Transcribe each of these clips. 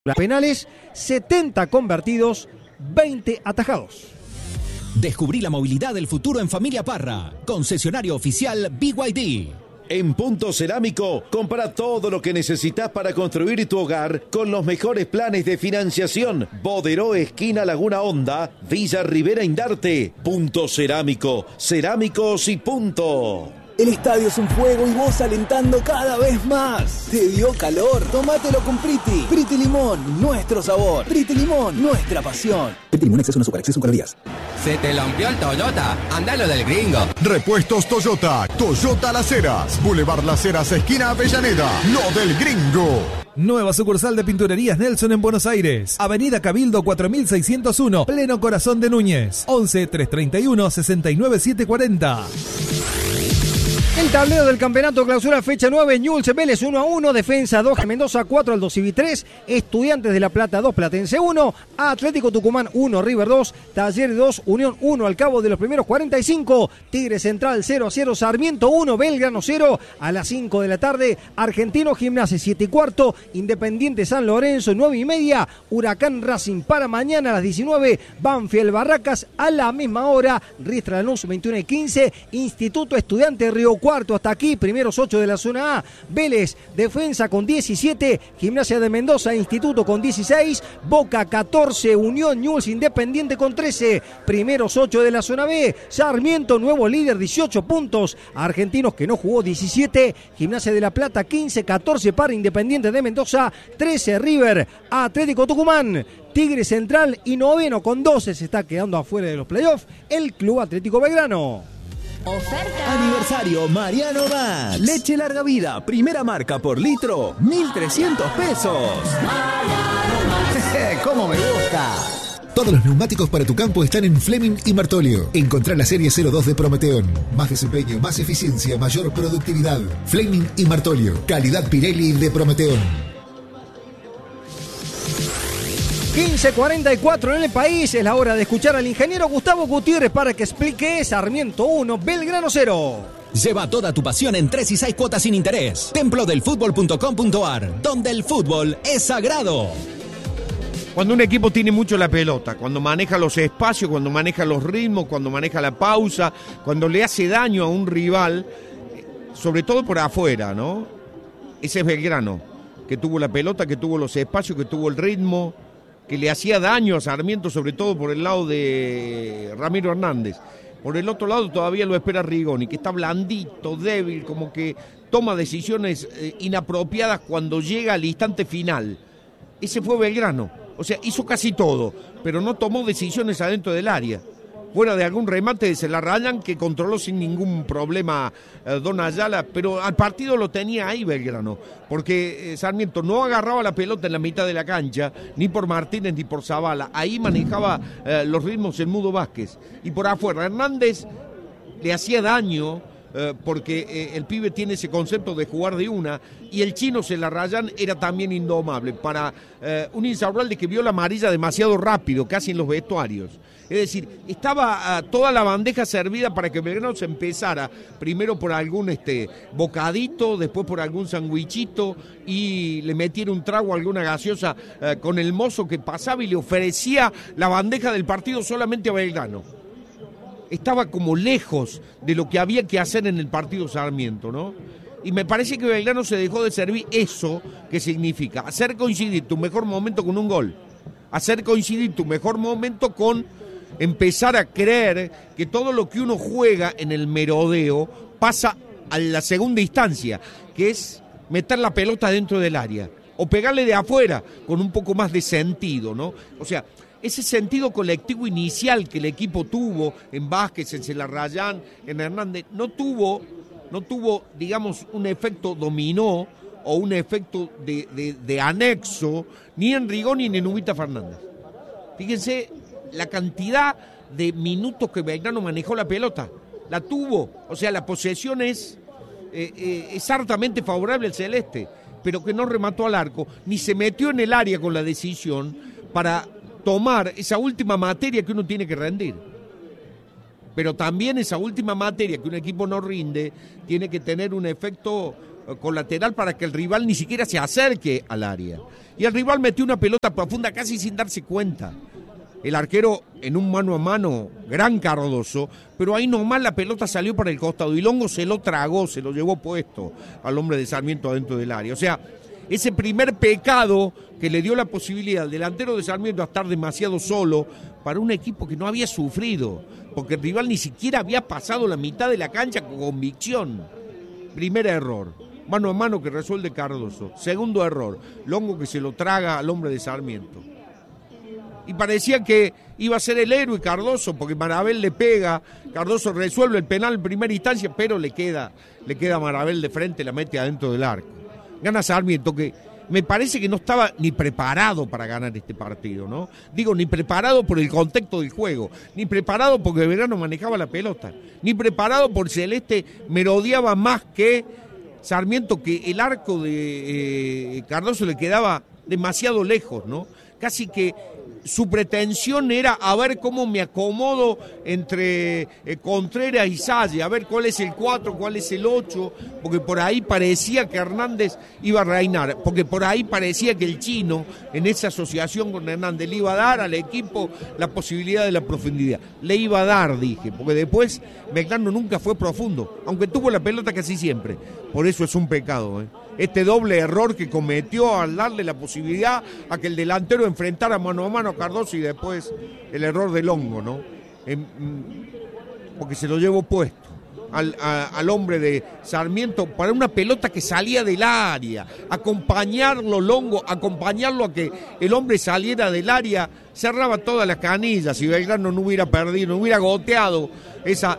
Penales, 70 convertidos, 20 atajados. Descubrí la movilidad del futuro en Familia Parra, concesionario oficial BYD. En Punto Cerámico, compra todo lo que necesitas para construir tu hogar con los mejores planes de financiación. Boderó, esquina Laguna Honda, Villa Rivera Indarte. Punto Cerámico, cerámicos y punto. El estadio es un fuego y vos alentando cada vez más. ¿Te dio calor? Tómatelo con Priti. Priti Limón, nuestro sabor. Priti Limón, nuestra pasión. Priti Limón, exceso en azúcar, exceso en calorías. ¿Se te lampió el Toyota? Andalo del gringo. Repuestos Toyota. Toyota Las Heras. Boulevard Las Heras, esquina Avellaneda. Lo del gringo. Nueva sucursal de Pinturerías Nelson en Buenos Aires. Avenida Cabildo 4601, pleno corazón de Núñez. 11 331 69740. El tablero del campeonato clausura fecha 9, Newell's Vélez 1-1, Defensa 2, Mendoza 4, Aldo Civi 3, Estudiantes de La Plata 2, Platense 1, Atlético Tucumán 1, River 2, Talleres 2, Unión 1 al cabo de los primeros 45, Tigre Central 0-0, Sarmiento 1, Belgrano 0, a las 5 de la tarde, Argentino Gimnasia 7:15, Independiente San Lorenzo 9:30, Huracán Racing para mañana a las 19, Banfield Barracas a la misma hora, Riestra Lanús 21:15, Instituto Estudiante Río Cuarto. Hasta aquí, primeros 8 de la zona A, Vélez, Defensa con 17, Gimnasia de Mendoza, Instituto con 16, Boca 14, Unión Newell's Independiente con 13, primeros 8 de la zona B, Sarmiento, nuevo líder, 18 puntos, Argentinos que no jugó 17, Gimnasia de La Plata 15, 14 para Independiente de Mendoza, 13 River, Atlético Tucumán, Tigre Central y noveno con 12, se está quedando afuera de los playoffs, el Club Atlético Belgrano. Oferta. Aniversario Mariano Max. Leche larga vida, primera marca por litro, 1.300 pesos. ¡Cómo me gusta! Todos los neumáticos para tu campo están en Fleming y Martolio. Encontrá la serie 02 de Prometeon. Más desempeño, más eficiencia, mayor productividad. Fleming y Martolio. Calidad Pirelli de Prometeon. 15:44 en el país, es la hora de escuchar al ingeniero Gustavo Gutiérrez para que explique Sarmiento 1, Belgrano 0. Lleva toda tu pasión en 3 y 6 cuotas sin interés. Templodelfutbol.com.ar, donde el fútbol es sagrado. Cuando un equipo tiene mucho la pelota, cuando maneja los espacios, cuando maneja los ritmos, cuando maneja la pausa, cuando le hace daño a un rival, sobre todo por afuera, ¿no? Ese es Belgrano, que tuvo la pelota, que tuvo los espacios, que tuvo el ritmo, que le hacía daño a Sarmiento, sobre todo por el lado de Ramiro Hernández. Por el otro lado todavía lo espera Rigoni, que está blandito, débil, como que toma decisiones inapropiadas cuando llega al instante final. Ese fue Belgrano, o sea, hizo casi todo, pero no tomó decisiones adentro del área. Fuera de algún remate de Celarrayán que controló sin ningún problema Don Ayala, pero al partido lo tenía ahí Belgrano, porque Sarmiento no agarraba la pelota en la mitad de la cancha, ni por Martínez ni por Zavala, ahí manejaba los ritmos el Mudo Vázquez, y por afuera Hernández le hacía daño, porque el pibe tiene ese concepto de jugar de una, y el chino Celarrayán era también indomable, para un Insaurralde que vio la amarilla demasiado rápido, casi en los vestuarios. Es decir, estaba toda la bandeja servida para que Belgrano se empezara, primero por algún bocadito, después por algún sandwichito, y le metiera un trago a alguna gaseosa con el mozo que pasaba y le ofrecía la bandeja del partido solamente a Belgrano. Estaba como lejos de lo que había que hacer en el partido Sarmiento, ¿no? Y me parece que Belgrano se dejó de servir eso que significa hacer coincidir tu mejor momento con un gol, hacer coincidir tu mejor momento con empezar a creer que todo lo que uno juega en el merodeo pasa a la segunda instancia, que es meter la pelota dentro del área o pegarle de afuera con un poco más de sentido, ¿no? O sea, ese sentido colectivo inicial que el equipo tuvo en Vázquez, en Celarrayán, en Hernández, no tuvo, digamos, un efecto dominó o un efecto de anexo ni en Rigoni ni en Ubita Fernández. Fíjense la cantidad de minutos que Belgrano manejó la pelota. La tuvo, o sea, la posesión es hartamente favorable al celeste, pero que no remató al arco, ni se metió en el área con la decisión para tomar esa última materia que uno tiene que rendir. Pero también esa última materia que un equipo no rinde tiene que tener un efecto colateral para que el rival ni siquiera se acerque al área. Y el rival metió una pelota profunda casi sin darse cuenta. El arquero en un mano a mano, gran Cardoso, pero ahí nomás la pelota salió para el costado y Longo se lo tragó, se lo llevó puesto al hombre de Sarmiento adentro del área. O sea, ese primer pecado que le dio la posibilidad al delantero de Sarmiento a estar demasiado solo para un equipo que no había sufrido, porque el rival ni siquiera había pasado la mitad de la cancha con convicción. Primer error, mano a mano que resuelve Cardoso. Segundo error, Longo que se lo traga al hombre de Sarmiento. Y parecía que iba a ser el héroe Cardoso, porque Marabel le pega, Cardoso resuelve el penal en primera instancia, pero le queda Marabel de frente, la mete adentro del arco. Gana Sarmiento, que me parece que no estaba ni preparado para ganar este partido, ¿no? Digo, ni preparado por el contexto del juego, ni preparado porque Belgrano manejaba la pelota, ni preparado por Celeste merodeaba más que Sarmiento, que el arco de Cardoso le quedaba demasiado lejos, ¿no? Casi que su pretensión era a ver cómo me acomodo entre Contreras y Salle, a ver cuál es el 4, cuál es el 8, porque por ahí parecía que Hernández iba a reinar, porque por ahí parecía que el chino, en esa asociación con Hernández, le iba a dar al equipo la posibilidad de la profundidad. Le iba a dar, dije, porque después Belgrano nunca fue profundo, aunque tuvo la pelota casi siempre. Por eso es un pecado, este doble error que cometió al darle la posibilidad a que el delantero enfrentara mano a mano a Cardoso y después el error de Longo, ¿no? Porque se lo llevó puesto al hombre de Sarmiento para una pelota que salía del área, acompañarlo Longo, acompañarlo a que el hombre saliera del área, cerraba todas las canillas. Si Belgrano no hubiera perdido, no hubiera goteado esa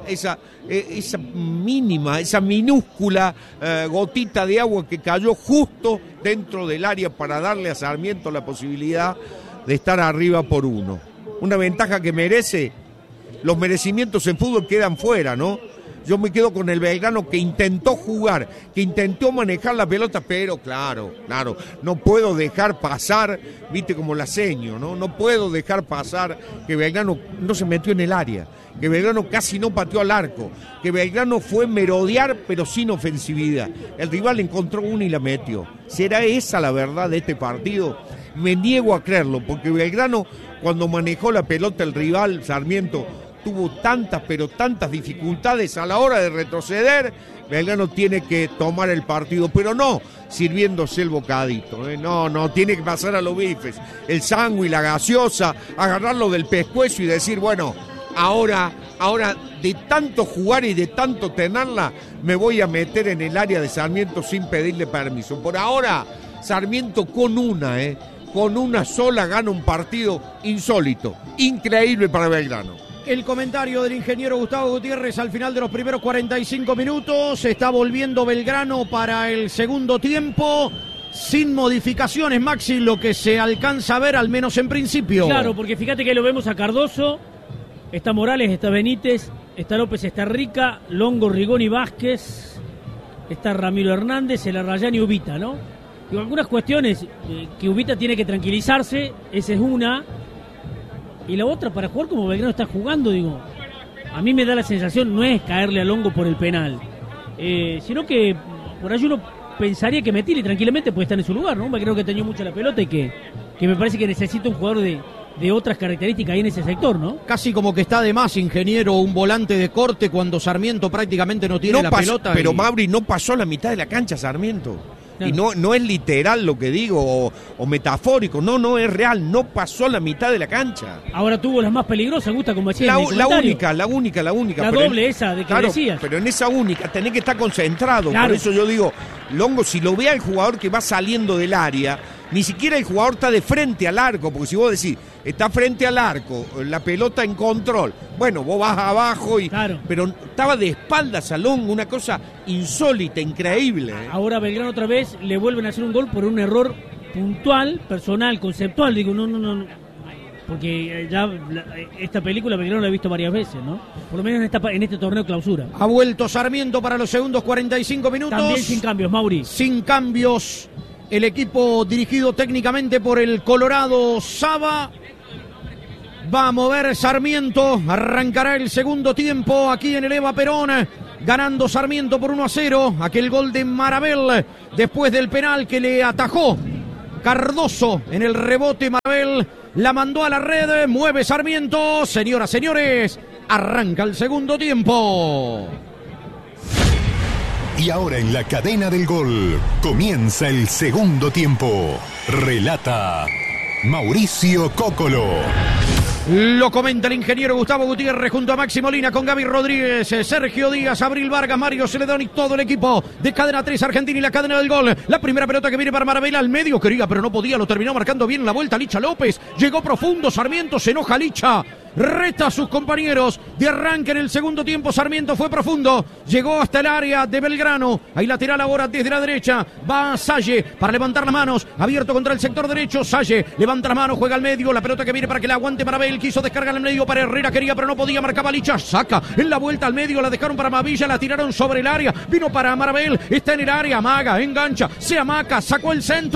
mínima, esa minúscula gotita de agua que cayó justo dentro del área para darle a Sarmiento la posibilidad de estar arriba por 1. Una ventaja que merece. Los merecimientos en fútbol quedan fuera, ¿no? Yo me quedo con el Belgrano que intentó jugar, que intentó manejar la pelota, pero claro, no puedo dejar pasar, viste como la seño, ¿no? No puedo dejar pasar que Belgrano no se metió en el área, que Belgrano casi no pateó al arco, que Belgrano fue merodear pero sin ofensividad. El rival encontró una y la metió. ¿Será esa la verdad de este partido? Me niego a creerlo, porque Belgrano, cuando manejó la pelota el rival, Sarmiento, tuvo tantas dificultades a la hora de retroceder. Belgrano tiene que tomar el partido, pero no sirviéndose el bocadito, no, tiene que pasar a los bifes, el sándwich, la gaseosa, agarrarlo del pescuezo y decir, bueno, ahora de tanto jugar y de tanto tenerla, me voy a meter en el área de Sarmiento sin pedirle permiso. Por ahora, Sarmiento con una sola gana un partido insólito, increíble para Belgrano. El comentario del ingeniero Gustavo Gutiérrez al final de los primeros 45 minutos. Se está volviendo Belgrano para el segundo tiempo. Sin modificaciones, Maxi, lo que se alcanza a ver, al menos en principio. Claro, porque fíjate que lo vemos a Cardoso, está Morales, está Benítez, está López, está Rica, Longo, Rigoni, Vázquez, está Ramiro Hernández, el Arrayán y Ubita, ¿no? Y algunas cuestiones que Ubita tiene que tranquilizarse, esa es una. Y la otra, para jugar como Belgrano está jugando, digo, a mí me da la sensación, no es caerle a Longo por el penal, sino que por ahí uno pensaría que Metilli tranquilamente puede estar en su lugar, ¿no? Belgrano que tenía mucho la pelota y que me parece que necesita un jugador de otras características ahí en ese sector, ¿no? Casi como que está de más, ingeniero, un volante de corte cuando Sarmiento prácticamente no tiene la pelota. Pero Mauri no pasó la mitad de la cancha Sarmiento. Claro. Y no es literal lo que digo o metafórico, no es real, no pasó la mitad de la cancha. Ahora tuvo las más peligrosas, Gusta, como decía la única. La doble esa de que decías. Pero en esa única tenés que estar concentrado, claro. Por eso yo digo, Longo, si lo ve al jugador que va saliendo del área, ni siquiera el jugador está de frente al arco, porque si vos decís, está frente al arco, la pelota en control, bueno, vos vas abajo, claro. Pero estaba de espaldas a Longo, una cosa insólita, increíble. Ahora Belgrano otra vez le vuelven a hacer un gol por un error puntual, personal, conceptual, digo, no, porque ya esta película Belgrano la he visto varias veces, ¿no? Por lo menos en este torneo clausura. Ha vuelto Sarmiento para los segundos 45 minutos. También sin cambios, Mauri. Sin cambios. El equipo dirigido técnicamente por el Colorado Saba va a mover Sarmiento. Arrancará el segundo tiempo aquí en el Eva Perón. ganando Sarmiento por 1-0. Aquel gol de Marabel después del penal que le atajó Cardoso en el rebote. Marabel la mandó a la red, mueve Sarmiento. Señoras, señores, arranca el segundo tiempo. Y ahora en la cadena del gol comienza el segundo tiempo. Relata Mauricio Cóccolo. Lo comenta el ingeniero Gustavo Gutiérrez junto a Maxi Molina con Gaby Rodríguez, Sergio Díaz, Abril Vargas, Mario Celedón y todo el equipo de Cadena 3 Argentina y la cadena del gol. La primera pelota que viene para Marabel al medio, quería pero no podía, lo terminó marcando bien en la vuelta Licha López. Llegó profundo, Sarmiento, se enoja Licha. Reta a sus compañeros de arranque en el segundo tiempo. Sarmiento fue profundo, llegó hasta el área de Belgrano. Hay lateral ahora desde la derecha. Va Salle para levantar las manos, abierto contra el sector derecho. Salle levanta las manos, juega al medio. La pelota que viene para que la aguante Marabel. Quiso descargar al medio para Herrera, quería pero no podía. Marcaba Licha, saca en la vuelta al medio. La dejaron para Mavilla, la tiraron sobre el área. Vino para Marabel, está en el área. Amaga, engancha, se amaca, sacó el centro.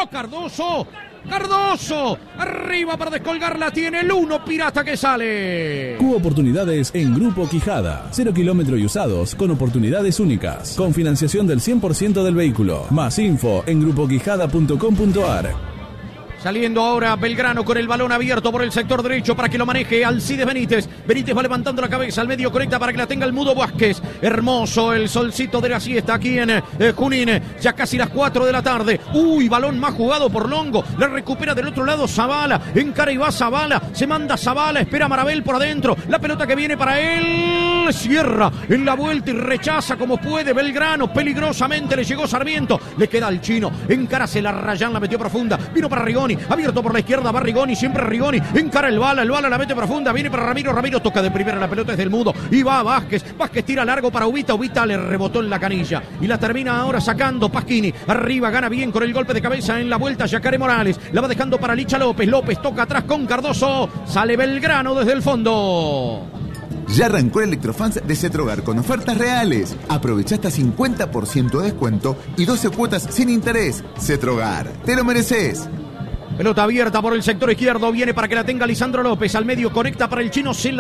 Cardoso, arriba para descolgarla, tiene el 1 Pirata que sale. Oportunidades en Grupo Quijada, 0 kilómetros y usados con oportunidades únicas, con financiación del 100% del vehículo. Más info en grupoquijada.com.ar. Saliendo ahora Belgrano con el balón abierto por el sector derecho para que lo maneje Alcides Benítez. Benítez va levantando la cabeza, al medio conecta para que la tenga el Mudo Vázquez. Hermoso el solcito de la siesta aquí en Junín, ya casi las 4 de la tarde. Uy, balón más jugado por Longo, la recupera del otro lado Zavala, encara y va Zavala, se manda Zavala, espera Marabel por adentro, la pelota que viene para él, cierra en la vuelta y rechaza como puede Belgrano, peligrosamente le llegó Sarmiento, le queda al chino, encara, se la Rayán, la metió profunda, vino para Rigoni, abierto por la izquierda, va Rigoni, siempre Rigoni, encara el bala la mete profunda, viene para Ramiro, Ramiro toca de primera, la pelota es del Mudo, y va Vázquez tira largo para Ubita, Ubita le rebotó en la canilla, y la termina ahora sacando Pasquini, arriba gana bien con el golpe de cabeza en la vuelta, Yacaré Morales, la va dejando para Licha López, López toca atrás con Cardoso, sale Belgrano desde el fondo. Ya arrancó el Electrofans de Cetrogar con ofertas reales. Aprovecha hasta 50% de descuento y 12 cuotas sin interés. Cetrogar, te lo mereces. Pelota abierta por el sector izquierdo, viene para que la tenga Lisandro López, al medio conecta para el chino Sela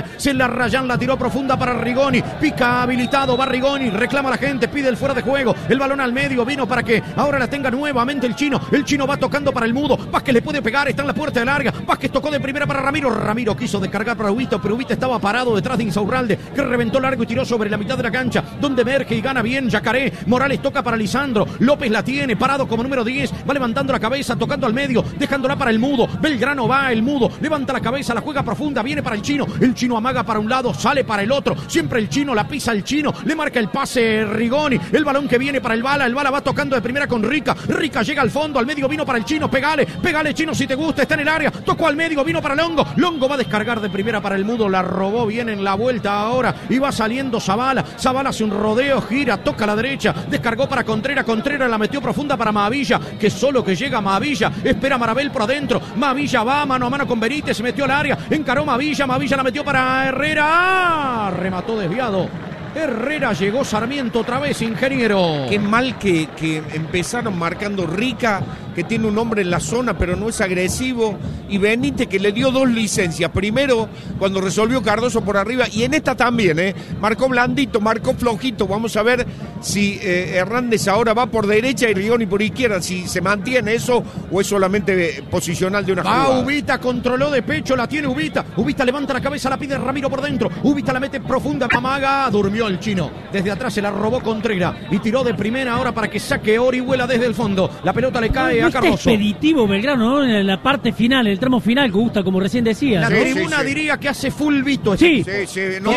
Rayán, la tiró profunda para Rigoni, pica habilitado, va Rigoni, reclama la gente, pide el fuera de juego, el balón al medio, vino para que ahora la tenga nuevamente el chino va tocando para el Mudo, Vázquez le puede pegar, está en la puerta de larga, Vázquez tocó de primera para Ramiro quiso descargar para Ubita, pero Ubita estaba parado detrás de Insaurralde, que reventó largo y tiró sobre la mitad de la cancha, donde emerge y gana bien Yacaré, Morales toca para Lisandro, López la tiene, parado como número 10, va levantando la cabeza, tocando al medio, dejándola para el Mudo, Belgrano va el Mudo, levanta la cabeza, la juega profunda, viene para el chino amaga para un lado, sale para el otro, siempre el chino, la pisa el chino, le marca el pase Rigoni, el balón que viene para el bala va tocando de primera con Rica llega al fondo, al medio vino para el chino, pegale chino si te gusta, está en el área, tocó al medio, vino para Longo va a descargar de primera para el Mudo, la robó bien en la vuelta ahora, y va saliendo Zavala hace un rodeo, gira, toca a la derecha, descargó para Contreras la metió profunda para Mavilla, que solo que llega Mavilla, espera Marabel por adentro, Mavilla va mano a mano con Benítez, se metió al área, encaró Mavilla la metió para Herrera, remató desviado. Herrera, llegó Sarmiento otra vez, ingeniero. Qué mal que empezaron marcando Rica, que tiene un hombre en la zona, pero no es agresivo, y Benítez, que le dio 2 licencias. Primero, cuando resolvió Cardoso por arriba, y en esta también, marcó blandito, marcó flojito. Vamos a ver si Hernández ahora va por derecha y Rigoni por izquierda, si se mantiene eso o es solamente posicional de una jugada. Ubita controló de pecho, la tiene Ubita levanta la cabeza, la pide Ramiro por dentro, Ubita la mete profunda, amaga, durmió el chino, desde atrás se la robó Contreras y tiró de primera ahora para que saque Orihuela desde el fondo, la pelota le cae a Cardoso. Expeditivo Belgrano, ¿no? En la parte final, el tramo final, que gusta, como recién decía. La tribuna diría que hace full Vito. Sí, no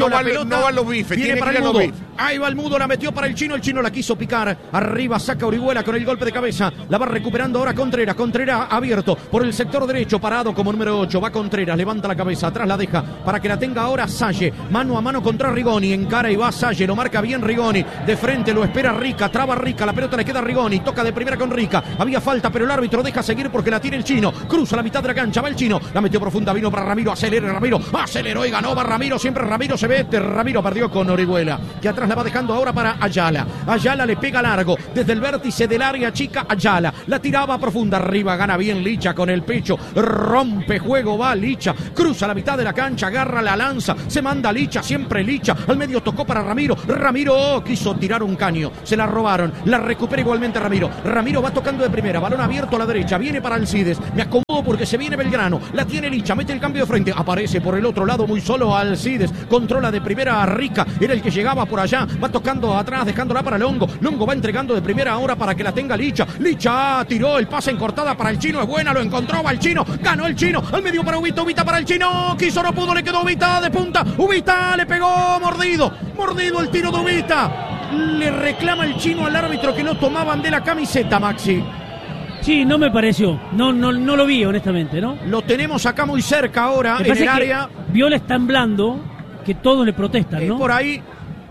va los bifes, viene para el Mudo. Ahí va el Mudo, la metió para el chino la quiso picar, arriba saca Orihuela con el golpe de cabeza, la va recuperando ahora Contreras abierto por el sector derecho, parado como número 8, va Contreras, levanta la cabeza, atrás la deja para que la tenga ahora Salle, mano a mano contra Rigoni, encara y va Salle, lo marca bien Rigoni, de frente lo espera Rica, traba Rica, la pelota le queda a Rigoni, toca de primera con Rica, había falta pero el árbitro deja seguir porque la tiene el chino, cruza la mitad de la cancha, va el chino, la metió profunda, vino para Ramiro, aceleró y ganó, va Ramiro, siempre Ramiro se vete, Ramiro perdió con Orihuela, que atrás atrás, la va dejando ahora para Ayala. Ayala le pega largo, desde el vértice del área chica Ayala. La tiraba profunda, arriba, gana bien Licha con el pecho. Rompe juego, va Licha. Cruza la mitad de la cancha, agarra la lanza. Se manda Licha, siempre Licha. Al medio tocó para Ramiro. Ramiro quiso tirar un caño. Se la robaron. La recupera igualmente Ramiro. Ramiro va tocando de primera. Balón abierto a la derecha. Viene para Alcides. Me acomodo porque se viene Belgrano. La tiene Licha. Mete el cambio de frente. Aparece por el otro lado muy solo Alcides. Controla de primera a Rica. Era el que llegaba por allá. Va tocando atrás, dejándola para Longo. Longo va entregando de primera ahora para que la tenga Licha. Licha tiró el pase en cortada para el Chino. Es buena, lo encontró, va el Chino. Ganó el Chino. Al medio para Ubita. Ubita para el Chino. Quiso, no pudo, le quedó Ubita de punta. Ubita le pegó, mordido. Mordido el tiro de Ubita. Le reclama el Chino al árbitro que no tomaban de la camiseta, Maxi. Sí, no me pareció. No lo vi, honestamente, ¿no? Lo tenemos acá muy cerca ahora, en el área. Viola es tan blando que todos le protestan, ¿no? Por ahí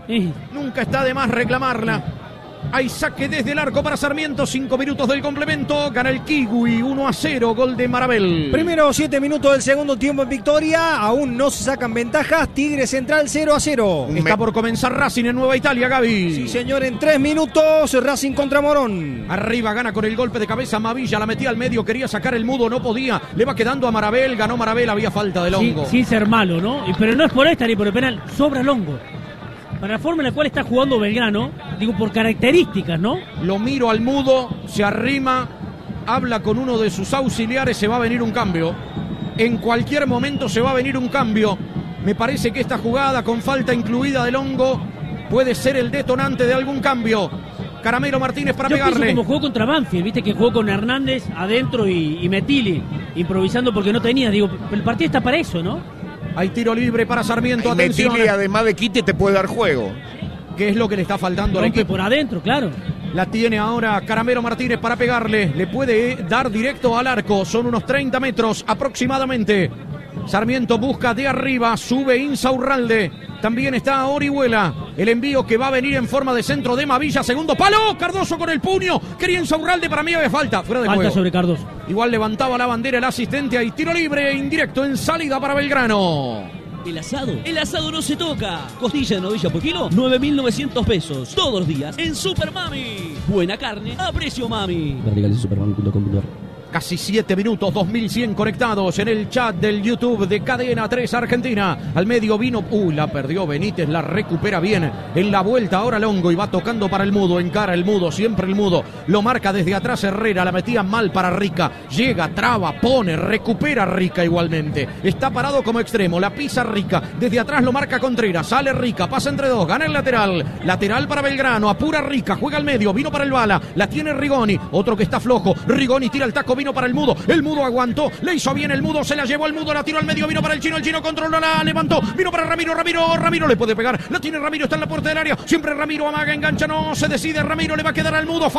nunca está de más reclamarla. Hay saque desde el arco para Sarmiento, 5 minutos del complemento, gana el Kiwi 1-0, gol de Marabel. Primero 7 minutos del segundo tiempo en victoria, aún no se sacan ventajas, Tigre Central 0-0. Está por comenzar Racing en Nueva Italia, Gaby. Sí señor, en 3 minutos Racing contra Morón. Arriba gana con el golpe de cabeza Mavilla, la metía al medio, quería sacar el Mudo, no podía, le va quedando a Marabel, ganó Marabel, había falta de Longo. Sin ser malo, ¿no? Pero no es por esta ni por el penal, sobra Longo. Para la forma en la cual está jugando Belgrano, digo, por características, ¿no? Lo miro al Mudo, se arrima, habla con uno de sus auxiliares, se va a venir un cambio. En cualquier momento se va a venir un cambio. Me parece que esta jugada, con falta incluida de Longo, puede ser el detonante de algún cambio. Caramelo Martínez para pegarle. Como jugó contra Banfield, viste que jugó con Hernández adentro y Metili, improvisando porque no tenía. Digo, el partido está para eso, ¿no? Hay tiro libre para Sarmiento, atención. Metili, además de quite, te puede dar juego. ¿Qué es lo que le está faltando al equipo? Por adentro, claro. La tiene ahora Caramelo Martínez para pegarle. Le puede dar directo al arco. Son unos 30 metros aproximadamente. Sarmiento busca de arriba, sube Insaurralde. También está Orihuela. El envío que va a venir en forma de centro de Mavilla. Segundo palo. Cardoso con el puño. Quería Insaurralde. Para mí había falta. Fuera de juego. Falta sobre Cardoso. Igual levantaba la bandera el asistente. Hay tiro libre indirecto en salida para Belgrano. El asado no se toca. Costilla de novilla por kilo, 9.900 pesos. Todos los días en Super Mami. Buena carne a precio mami. supermami.com.ar. Casi 7 minutos, 2100 conectados en el chat del YouTube de Cadena 3 Argentina. Al medio vino, la perdió Benítez, la recupera bien. En la vuelta ahora Longo y va tocando para el Mudo, encara el Mudo, siempre el Mudo. Lo marca desde atrás Herrera, la metía mal para Rica. Llega, traba, pone, recupera Rica igualmente. Está parado como extremo, la pisa Rica. Desde atrás lo marca Contreras, sale Rica, pasa entre dos, gana el lateral. Lateral para Belgrano, apura Rica, juega al medio, vino para el Bala. La tiene Rigoni, otro que está flojo. Rigoni tira el taco, vino para el Mudo aguantó, le hizo bien el Mudo, se la llevó el Mudo, la tiró al medio, vino para el Chino controló, la levantó, vino para Ramiro le puede pegar, la tiene Ramiro, está en la puerta del área, siempre Ramiro amaga, engancha, no se decide, Ramiro le va a quedar al Mudo,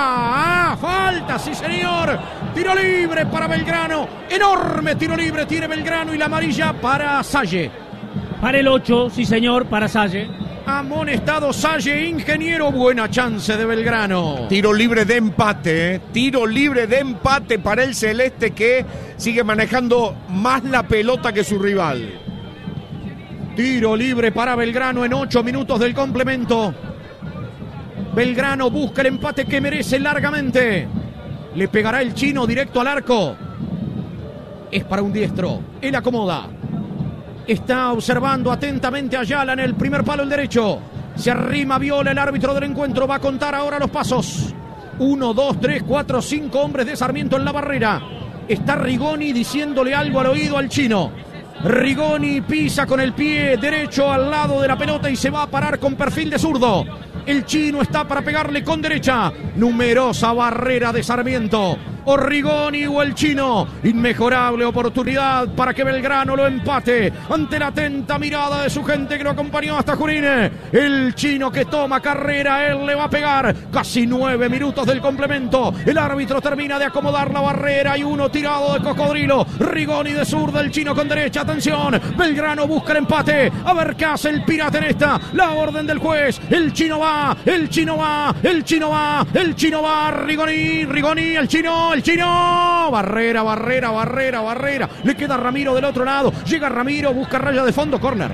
falta, sí señor, tiro libre para Belgrano, enorme tiro libre tiene Belgrano y la amarilla para Salle. Para el 8, sí señor, para Salle. Amonestado Salle, ingeniero, buena chance de Belgrano. Tiro libre de empate, tiro libre de empate para el celeste que sigue manejando más la pelota que su rival. Tiro libre para Belgrano en 8 minutos del complemento. Belgrano busca el empate que merece largamente. Le pegará el Chino directo al arco. Es para un diestro, él acomoda. Está observando atentamente a Ayala en el primer palo el derecho. Se arrima Viola, el árbitro del encuentro. Va a contar ahora los pasos. 1, 2, 3, 4, 5 hombres de Sarmiento en la barrera. Está Rigoni diciéndole algo al oído al Chino. Rigoni pisa con el pie derecho al lado de la pelota y se va a parar con perfil de zurdo. El Chino está para pegarle con derecha. Numerosa barrera de Sarmiento. O Rigoni o el Chino. Inmejorable oportunidad para que Belgrano lo empate. Ante la atenta mirada de su gente que lo acompañó hasta Junín. El Chino que toma carrera, él le va a pegar. Casi 9 minutos del complemento. El árbitro termina de acomodar la barrera. Y uno tirado de cocodrilo. Rigoni de zurda, el Chino con derecha. Atención, Belgrano busca el empate. A ver qué hace el Pirata en esta. La orden del juez. El Chino va. Rigoni, el Chino. Barrera. Le queda Ramiro del otro lado. Llega Ramiro, busca raya de fondo, córner.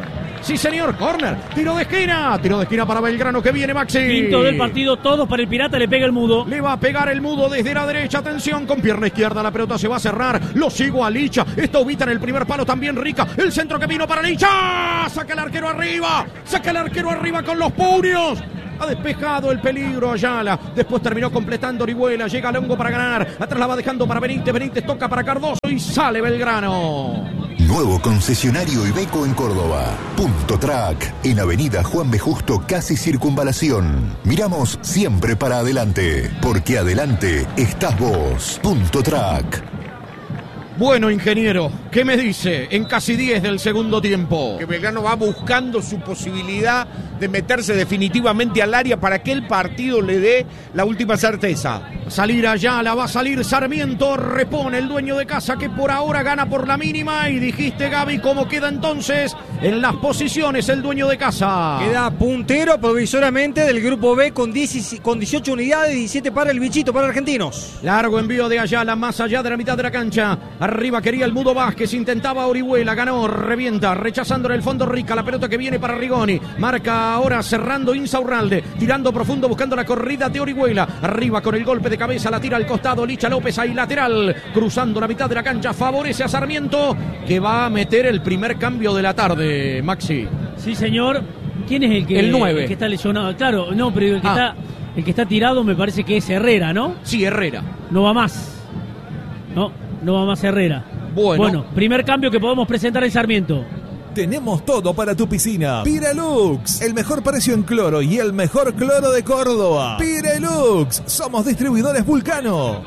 Sí, señor, córner. Tiro de esquina para Belgrano que viene Maxi. Quinto del partido, todos para el Pirata, le pega el Mudo. Le va a pegar el Mudo desde la derecha, atención, con pierna izquierda, la pelota se va a cerrar. Lo sigo a Licha, está Ubita en el primer palo, también Rica. El centro que vino para Licha. Saca el arquero arriba con los puños. Ha despejado el peligro Ayala. Después terminó completando Orihuela. Llega Longo para ganar. Atrás la va dejando para Benítez. Benítez toca para Cardoso y sale Belgrano. Nuevo concesionario Iveco en Córdoba. Punto Track. En Avenida Juan B. Justo, casi Circunvalación. Miramos siempre para adelante. Porque adelante estás vos. Punto Track. Bueno, ingeniero, ¿qué me dice en casi 10 del segundo tiempo? Que Belgrano va buscando su posibilidad de meterse definitivamente al área para que el partido le dé la última certeza. Salir Ayala, va a salir Sarmiento, repone el dueño de casa que por ahora gana por la mínima. Y dijiste, Gaby, ¿cómo queda entonces en las posiciones el dueño de casa? Queda puntero provisoriamente del grupo B con 18 unidades, 17 para el bichito, para Argentinos. Largo envío de Ayala, más allá de la mitad de la cancha. Arriba quería el Mudo Vázquez, intentaba Orihuela, ganó, revienta, rechazando en el fondo Rica, la pelota que viene para Rigoni, marca ahora cerrando Insaurralde, tirando profundo buscando la corrida de Orihuela, arriba con el golpe de cabeza, la tira al costado, Licha López ahí lateral, cruzando la mitad de la cancha, favorece a Sarmiento, que va a meter el primer cambio de la tarde, Maxi. Sí, señor. ¿Quién es el que, el 9. El que está lesionado? Claro, no, pero el que está tirado me parece que es Herrera, ¿no? Sí, Herrera. No va más. No va más Herrera. Bueno, primer cambio que podemos presentar en Sarmiento. Tenemos todo para tu piscina. Pirelux, el mejor precio en cloro y el mejor cloro de Córdoba. Pirelux, somos distribuidores Vulcano.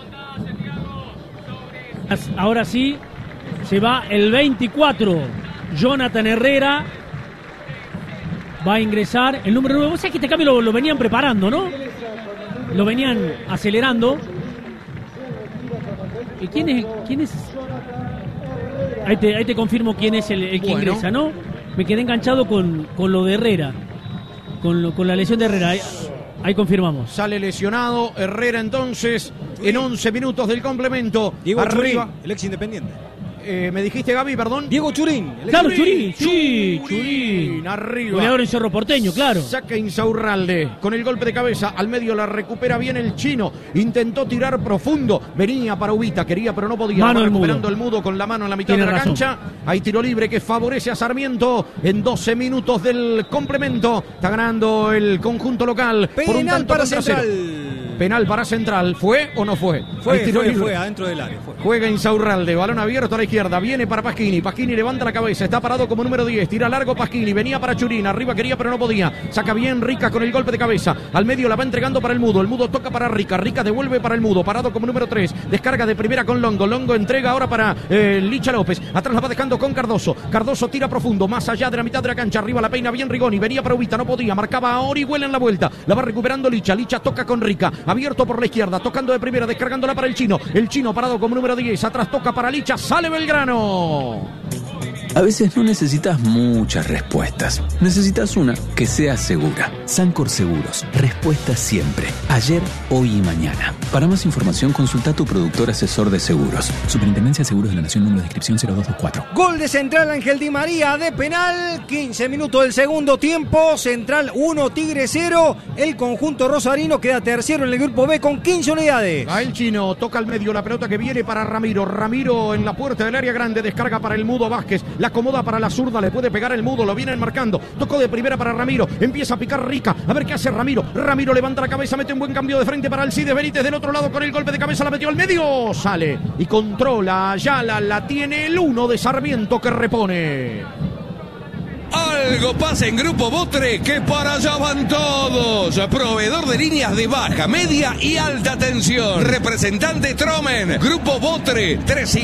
Ahora sí, se va el 24. Jonathan Herrera va a ingresar el número 9. O sea que este cambio lo venían preparando, ¿no? Lo venían acelerando. ¿Y quién es? Ahí te confirmo quién es el que ingresa, ¿no? Me quedé enganchado con lo de Herrera, con la lesión de Herrera. Ahí confirmamos. Sale lesionado Herrera entonces en 11 minutos del complemento. Diego Churín, el ex Independiente. Me dijiste, Gaby, perdón. Diego Churín. Claro, Churín. Sí, Churín. Arriba. Goleador en Cerro Porteño, claro. Saca Insaurralde. Con el golpe de cabeza. Al medio la recupera bien el chino. Intentó tirar profundo. Venía para Ubita. Quería, pero no podía. Mano recuperando el Mudo con la mano en la mitad de la cancha. Hay tiro libre que favorece a Sarmiento. En 12 minutos del complemento. Está ganando el conjunto local. Penal para Central. Penal para Central. ¿Fue o no fue? Fue adentro del área. Juega Insaurralde. Balón abierto a la izquierda. Viene para Pasquini. Pasquini levanta la cabeza. Está parado como número 10. Tira largo Pasquini. Venía para Churín. Arriba quería pero no podía. Saca bien Rica con el golpe de cabeza. Al medio la va entregando para el Mudo. El Mudo toca para Rica. Rica devuelve para el Mudo. Parado como número 3. Descarga de primera con Longo. Longo entrega ahora para Licha López. Atrás la va dejando con Cardoso. Cardoso tira profundo. Más allá de la mitad de la cancha. Arriba la peina bien Rigoni. Venía para Ubita. No podía. Marcaba a Orihuela en la vuelta. La va recuperando Licha. Licha toca con Rica. Abierto por la izquierda. Tocando de primera. Descargándola para el chino. El chino parado como número 10. Atrás toca para Licha. Sale Belgrano. A veces no necesitas muchas respuestas. Necesitas una que sea segura. Sancor Seguros. Respuesta siempre. Ayer, hoy y mañana. Para más información, consulta a tu productor asesor de seguros. Superintendencia de Seguros de la Nación, número de inscripción 0224. Gol de Central, Ángel Di María de penal. 15 minutos del segundo tiempo. Central 1, Tigre 0. El conjunto rosarino queda tercero en el grupo B con 15 unidades. A el chino toca al medio la pelota que viene para Ramiro. Ramiro en la puerta del área grande. Descarga para el Mudo Vázquez. La acomoda para la zurda, le puede pegar el Mudo, lo vienen marcando. Tocó de primera para Ramiro, empieza a picar Rica. A ver qué hace Ramiro. Ramiro levanta la cabeza, mete un buen cambio de frente para Alcides Benítez del otro lado con el golpe de cabeza, la metió al medio. Sale y controla. Ayala la tiene el 1 de Sarmiento que repone. Algo pasa en Grupo Botre, que para allá van todos. Proveedor de líneas de baja, media y alta tensión. Representante Tromen. Grupo Botre,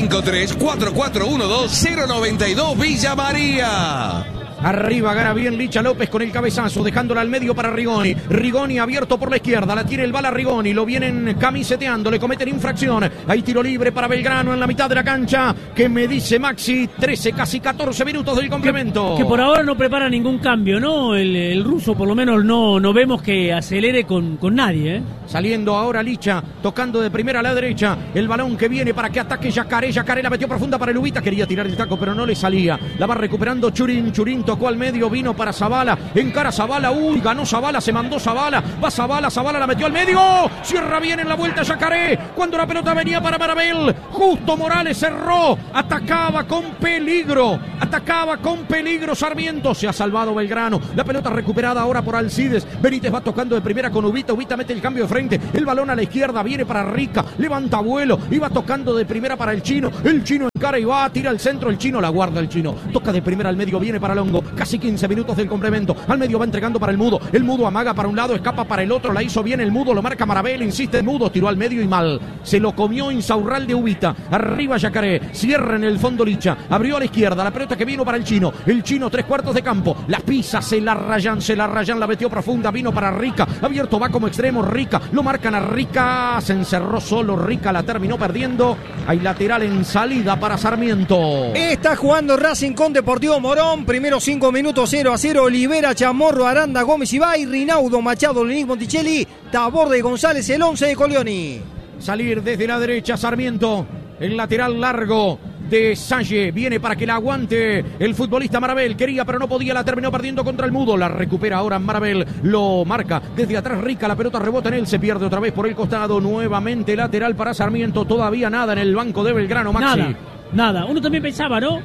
353-4412-092 Villa María. Arriba gana bien Licha López con el cabezazo, dejándola al medio para Rigoni. Rigoni abierto por la izquierda, la tiene el bala Rigoni, lo vienen camiseteando, le cometen infracción. Hay tiro libre para Belgrano en la mitad de la cancha, que me dice Maxi, 13, casi 14 minutos del complemento. Que por ahora no prepara ningún cambio, ¿no? El ruso por lo menos no vemos que acelere con nadie, ¿eh? Saliendo ahora Licha, tocando de primera a la derecha, el balón que viene para que ataque Yacaré. Yacaré la metió profunda para el Ubita, quería tirar el taco pero no le salía. La va recuperando Churín tocó al medio, vino para Zavala, encara Zavala, ganó Zavala, se mandó Zavala, va Zavala, la metió al medio, cierra bien en la vuelta Yacaré, cuando la pelota venía para Marabel, Justo Morales cerró, atacaba con peligro Sarmiento, se ha salvado Belgrano, la pelota recuperada ahora por Alcides, Benítez va tocando de primera con Ubita mete el cambio de frente, el balón a la izquierda, viene para Rica, levanta vuelo, y va tocando de primera para el Chino encara y va, tira al centro, el Chino la guarda el Chino, toca de primera al medio, viene para Longo, casi 15 minutos del complemento, al medio va entregando para el Mudo amaga para un lado, escapa para el otro, la hizo bien el Mudo, lo marca Marabel, insiste el Mudo, tiró al medio y mal, se lo comió Insaurralde Ubita, arriba Yacaré, cierra en el fondo Licha, abrió a la izquierda, la pelota que vino para el Chino 3/4 de campo, la pisa, se la rayan, la metió profunda, vino para Rica, abierto va como extremo, Rica, lo marcan a Rica, se encerró solo Rica, la terminó perdiendo, hay lateral en salida para Sarmiento. Está jugando Racing con Deportivo Morón, primeros 5 minutos 0-0, Olivera, Chamorro, Aranda, Gómez Ibai, Rinaudo, Machado, Lenín, Monticelli, Taborde, González, el 11 de Coglioni. Salir desde la derecha Sarmiento, el lateral largo de Salle, viene para que la aguante el futbolista Marabel, quería pero no podía, la terminó perdiendo contra el Mudo, la recupera ahora Marabel, lo marca desde atrás Rica, la pelota rebota en él, se pierde otra vez por el costado, nuevamente lateral para Sarmiento, todavía nada en el banco de Belgrano, Maxi. Nada, uno también pensaba, ¿no?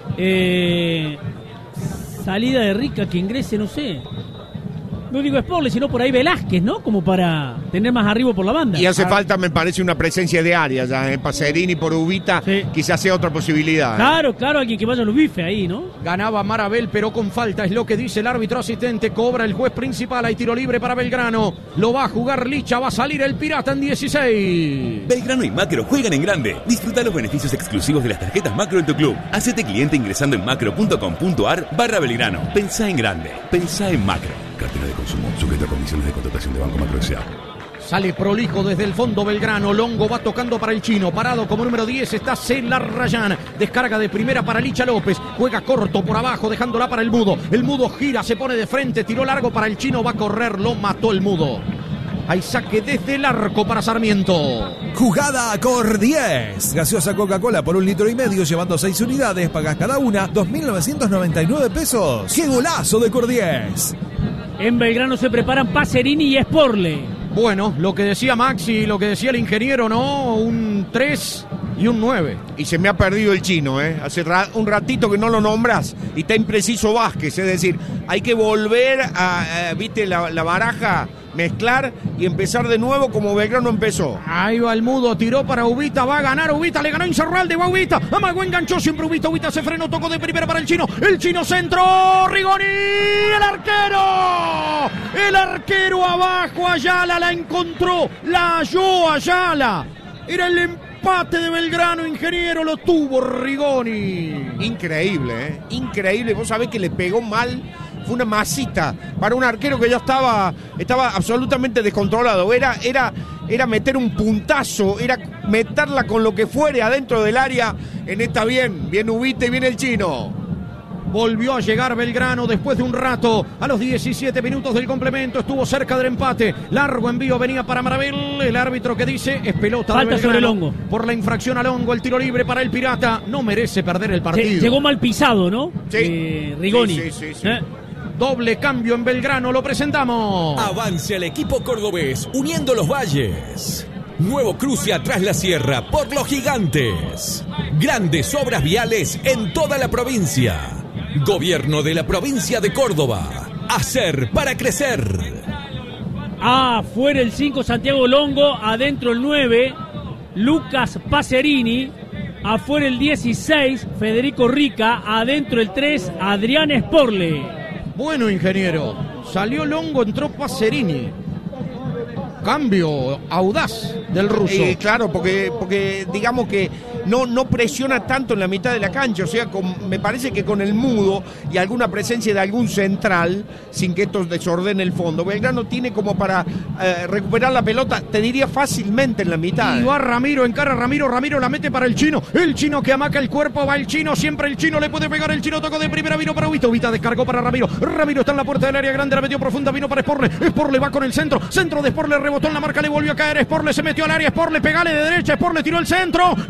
Salida de Rica que ingrese, no sé. No digo Sporle, sino por ahí Velázquez, ¿no? Como para tener más arriba por la banda. Y hace falta, me parece, una presencia de área ya, Pacerini por Ubita, sí. Quizás sea otra posibilidad. Claro, alguien que vaya a los bifes ahí, ¿no? Ganaba Marabel, pero con falta, es lo que dice el árbitro asistente, cobra el juez principal, hay tiro libre para Belgrano, lo va a jugar Licha, va a salir el Pirata en 16. Macro y Macro juegan en grande. Disfruta los beneficios exclusivos de las tarjetas Macro en tu club. Hacete cliente ingresando en macro.com.ar/Belgrano. Pensá en grande, pensá en Macro. Cartera de consumo, sujeto a condiciones de contratación de Banco Macro S.A. Sale prolijo desde el fondo Belgrano, Longo va tocando para el Chino, parado como número 10 está Celarrayán, descarga de primera para Licha López, juega corto por abajo dejándola para el Mudo gira, se pone de frente, tiró largo para el Chino, va a correr, lo mató el Mudo. Hay saque desde el arco para Sarmiento. Jugada Cor 10. Gaseosa Coca-Cola por 1,5 litros, llevando 6 unidades, pagas cada una 2.999 pesos. ¡Qué golazo de Cor 10! En Belgrano se preparan Pacerini y Sporle. Bueno, lo que decía Maxi, lo que decía el ingeniero, ¿no? Un 3 y un 9. Y se me ha perdido el Chino, Hace un ratito que no lo nombras y está impreciso Vázquez, es decir, hay que volver a viste, la baraja, mezclar y empezar de nuevo como Belgrano empezó. Ahí va el Mudo, tiró para Ubita, va a ganar Ubita, le ganó Insaurralde, va Ubita, amagó, enganchó siempre Ubita se frenó, tocó de primera para el Chino centro, Rigoni, el arquero abajo, Ayala la encontró, la halló Ayala, era el empate de Belgrano, ingeniero, lo tuvo Rigoni. Increíble, increíble, vos sabés que le pegó mal. Fue una masita para un arquero que ya estaba absolutamente descontrolado. Era meter un puntazo, era meterla con lo que fuere adentro del área. En esta bien Ubita y bien el Chino. Volvió a llegar Belgrano después de un rato. A los 17 minutos del complemento estuvo cerca del empate. Largo envío venía para Marabel. El árbitro que dice es pelota falta de sobre Longo. Por la infracción a Longo, el tiro libre para el Pirata. No merece perder el partido. Llegó mal pisado, ¿no? Sí. Rigoni. Sí. Doble cambio en Belgrano, lo presentamos. Avance al equipo cordobés, uniendo los valles. Nuevo cruce atrás la sierra por los gigantes. Grandes obras viales en toda la provincia. Gobierno de la provincia de Córdoba. Hacer para crecer. Afuera el 5 Santiago Longo, adentro el 9 Lucas Pacerini. Afuera el 16 Federico Rica, adentro el 3 Adrián Sporle. Bueno, ingeniero, salió Longo, entró Pacerini. Cambio audaz del ruso. Claro, porque digamos que no presiona tanto en la mitad de la cancha, o sea, me parece que con el Mudo y alguna presencia de algún central, sin que esto desordene el fondo, Belgrano tiene como para recuperar la pelota, te diría fácilmente en la mitad. Y va Ramiro, encara Ramiro la mete para el Chino que amaca el cuerpo, va el Chino, siempre el Chino le puede pegar, el Chino tocó de primera, vino para Ubita descargó para Ramiro está en la puerta del área grande, la metió profunda, vino para Sporle va con el centro de Sporle, rebotó en la marca, le volvió a caer, Sporle se metió al área, Sporle pegale de derecha, Sporle tiró el centro, le quedó al Chino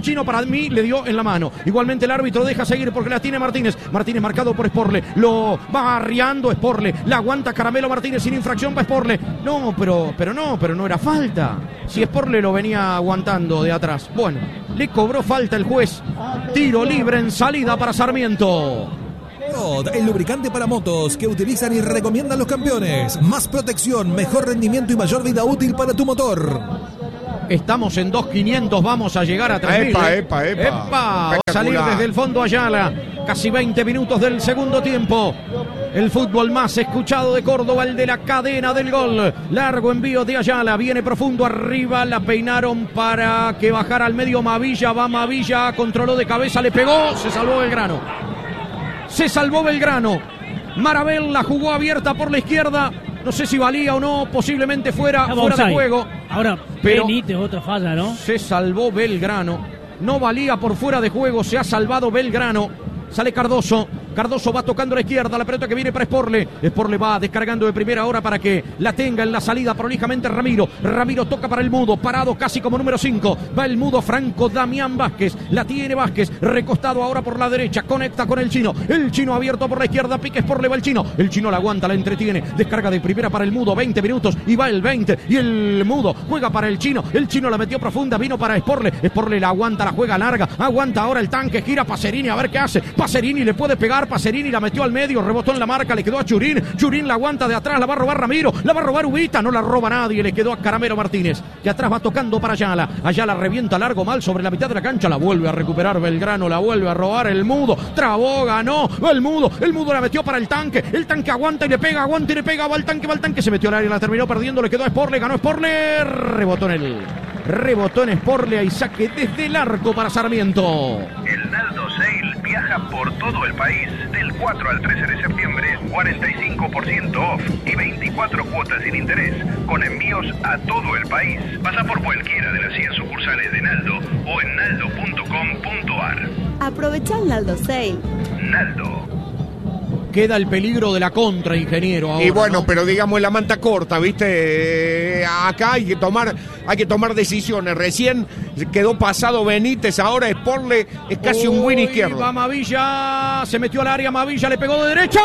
Chino para mí le dio en la mano. Igualmente el árbitro deja seguir porque la tiene Martínez. Martínez marcado por Sporle. Lo va arriando Sporle. La aguanta Caramelo Martínez sin infracción para Sporle. No, pero no era falta. Si Sporle lo venía aguantando de atrás. Bueno, le cobró falta el juez. Tiro libre en salida para Sarmiento. El lubricante para motos que utilizan y recomiendan los campeones. Más protección, mejor rendimiento y mayor vida útil para tu motor. Estamos en 2.500, vamos a llegar a 3.000. ¡Epa! Va a salir desde el fondo Ayala. Casi 20 minutos del segundo tiempo. El fútbol más escuchado de Córdoba, el de la cadena del gol. Largo envío de Ayala, viene profundo arriba, la peinaron para que bajara al medio Mavilla. Va Mavilla, controló de cabeza, le pegó, se salvó Belgrano. Se salvó Belgrano. Marabel la jugó abierta por la izquierda. No sé si valía o no, posiblemente fuera de juego. Ahora, pero Benítez, otra falla, ¿no? Se salvó Belgrano. No valía por fuera de juego, se ha salvado Belgrano. Sale Cardoso. Cardoso va tocando a la izquierda, la pelota que viene para Sporle. Sporle va descargando de primera hora para que la tenga en la salida prolijamente Ramiro. Ramiro toca para el Mudo, parado casi como número 5. Va el Mudo Franco Damián Vázquez. La tiene Vázquez, recostado ahora por la derecha. Conecta con el Chino. El Chino abierto por la izquierda, pique Sporle, va el Chino. El Chino la aguanta, la entretiene. Descarga de primera para el Mudo, 20 minutos y va el 20. Y el Mudo juega para el Chino. El Chino la metió profunda, vino para Sporle. Sporle la aguanta, la juega larga. Aguanta ahora el tanque, gira Pacerini a ver qué hace. Pacerini le puede pegar. Pacerini la metió al medio, rebotó en la marca, le quedó a Churín. Churín la aguanta de atrás, la va a robar Ramiro, la va a robar Ubita, no la roba nadie, le quedó a Caramelo Martínez, que atrás va tocando para Ayala. Ayala revienta largo mal sobre la mitad de la cancha, la vuelve a recuperar Belgrano, la vuelve a robar el Mudo. Trabó, ganó, el Mudo la metió para el tanque aguanta y le pega, aguanta y le pega, va el tanque, se metió al área, la terminó perdiendo, le quedó a Sporle, ganó Sporle, rebotó en Sporle y saque desde el arco para Sarmiento. El Naldo Sale viaja por todo el país del 4 al 13 de septiembre, 45% off y 24 cuotas sin interés, con envíos a todo el país. Pasa por cualquiera de las 100 sucursales de Naldo o en naldo.com.ar. Aprovecha el Naldo Sale. Naldo. Queda el peligro de la contra, ingeniero. Ahora, y bueno, ¿no? pero digamos la manta corta, ¿viste? Acá hay que tomar decisiones. Recién quedó pasado Benítez, ahora Sporle es casi un win izquierdo. Va Mavilla, se metió al área, Mavilla le pegó de derecha,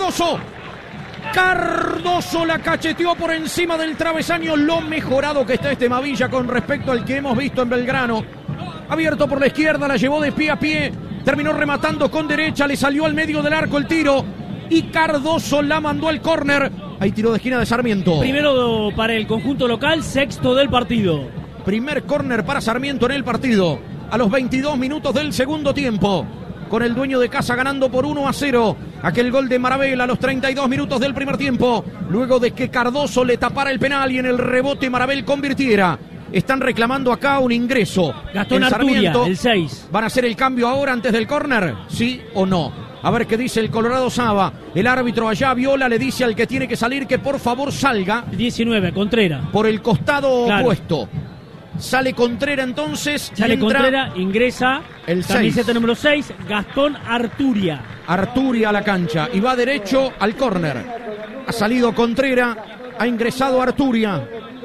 Cardoso la cacheteó por encima del travesaño. Lo mejorado que está este Mavilla con respecto al que hemos visto en Belgrano. Abierto por la izquierda, la llevó de pie a pie. Terminó rematando con derecha, le salió al medio del arco el tiro y Cardoso la mandó al córner. Hay tiro de esquina de Sarmiento. Primero para el conjunto local, sexto del partido. Primer córner para Sarmiento en el partido. A los 22 minutos del segundo tiempo. Con el dueño de casa ganando por 1-0. Aquel gol de Marabel a los 32 minutos del primer tiempo. Luego de que Cardoso le tapara el penal y en el rebote Marabel convirtiera. Están reclamando acá un ingreso. Gastón Arturia, el 6. ¿Van a hacer el cambio ahora antes del córner? ¿Sí o no? A ver qué dice el Colorado Saba. El árbitro allá, Viola, le dice al que tiene que salir que por favor salga. 19, Contreras. Por el costado opuesto. Sale Contreras entonces. Sale Contreras, ingresa el camiseta número 6, Gastón Arturia. Arturia a la cancha y va derecho al córner. Ha salido Contreras, ha ingresado Arturia.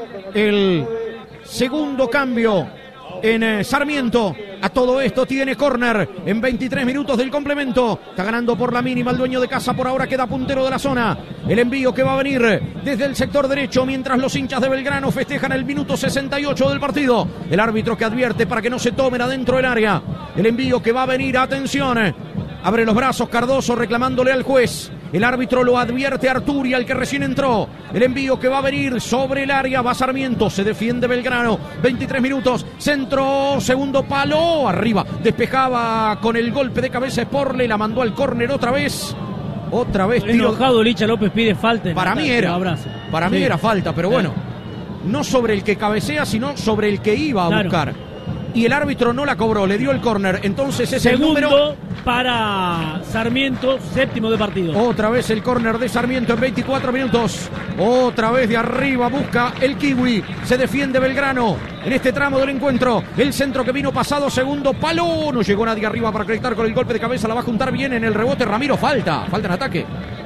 El segundo cambio en Sarmiento. A todo esto tiene córner en 23 minutos del complemento. Está ganando por la mínima el dueño de casa. Por ahora queda puntero de la zona. El envío que va a venir desde el sector derecho mientras los hinchas de Belgrano festejan el minuto 68 del partido. El árbitro que advierte para que no se tomen adentro del área. El envío que va a venir, atención. Abre los brazos Cardoso reclamándole al juez. El árbitro lo advierte a Arturia, el que recién entró. El envío que va a venir sobre el área. Va Sarmiento, se defiende Belgrano. 23 minutos, centro, segundo palo. Arriba, despejaba con el golpe de cabeza Sporle. La mandó al córner otra vez. Otra vez tiro. Enojado Licha López pide falta. Para mí era falta, pero bueno. No sobre el que cabecea, sino sobre el que iba a buscar. Y el árbitro no la cobró, le dio el córner. Entonces es segundo el número para Sarmiento, séptimo de partido. Otra vez el córner de Sarmiento en 24 minutos. Otra vez de arriba busca el Kiwi. Se defiende Belgrano en este tramo del encuentro. El centro que vino pasado, segundo palo. No llegó nadie arriba para conectar con el golpe de cabeza. La va a juntar bien en el rebote Ramiro. Falta en ataque.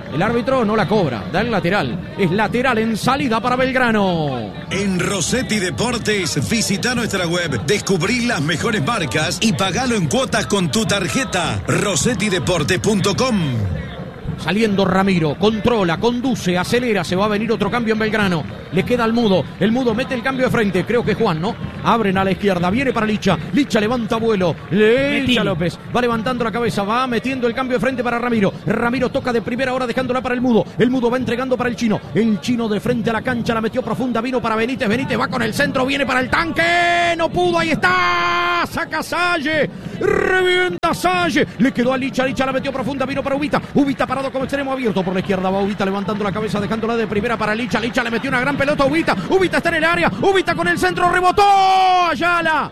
El árbitro no la cobra, da el lateral. Es lateral en salida para Belgrano. En Rossetti Deportes, visita nuestra web, descubrí las mejores marcas y pagalo en cuotas con tu tarjeta. rossettideportes.com. Saliendo Ramiro, controla, conduce, acelera, se va a venir otro cambio en Belgrano. Le queda al Mudo, el Mudo mete el cambio de frente, creo que Juan, ¿no? Abren a la izquierda, viene para Licha, Licha levanta vuelo, Licha López, va levantando la cabeza, va metiendo el cambio de frente para Ramiro. Ramiro toca de primera hora dejándola para el Mudo va entregando para el Chino de frente a la cancha, la metió profunda, vino para Benítez, Benítez va con el centro, viene para el tanque, no pudo, ahí está, saca Salle, revienta Salle, le quedó a Licha, Licha la metió profunda, vino para Ubita, Ubita parado como extremo abierto por la izquierda, va Ubita levantando la cabeza, dejándola de primera para Licha, Licha le metió una gran pelota a Ubita, Ubita está en el área, Ubita con el centro, rebotó, Ayala,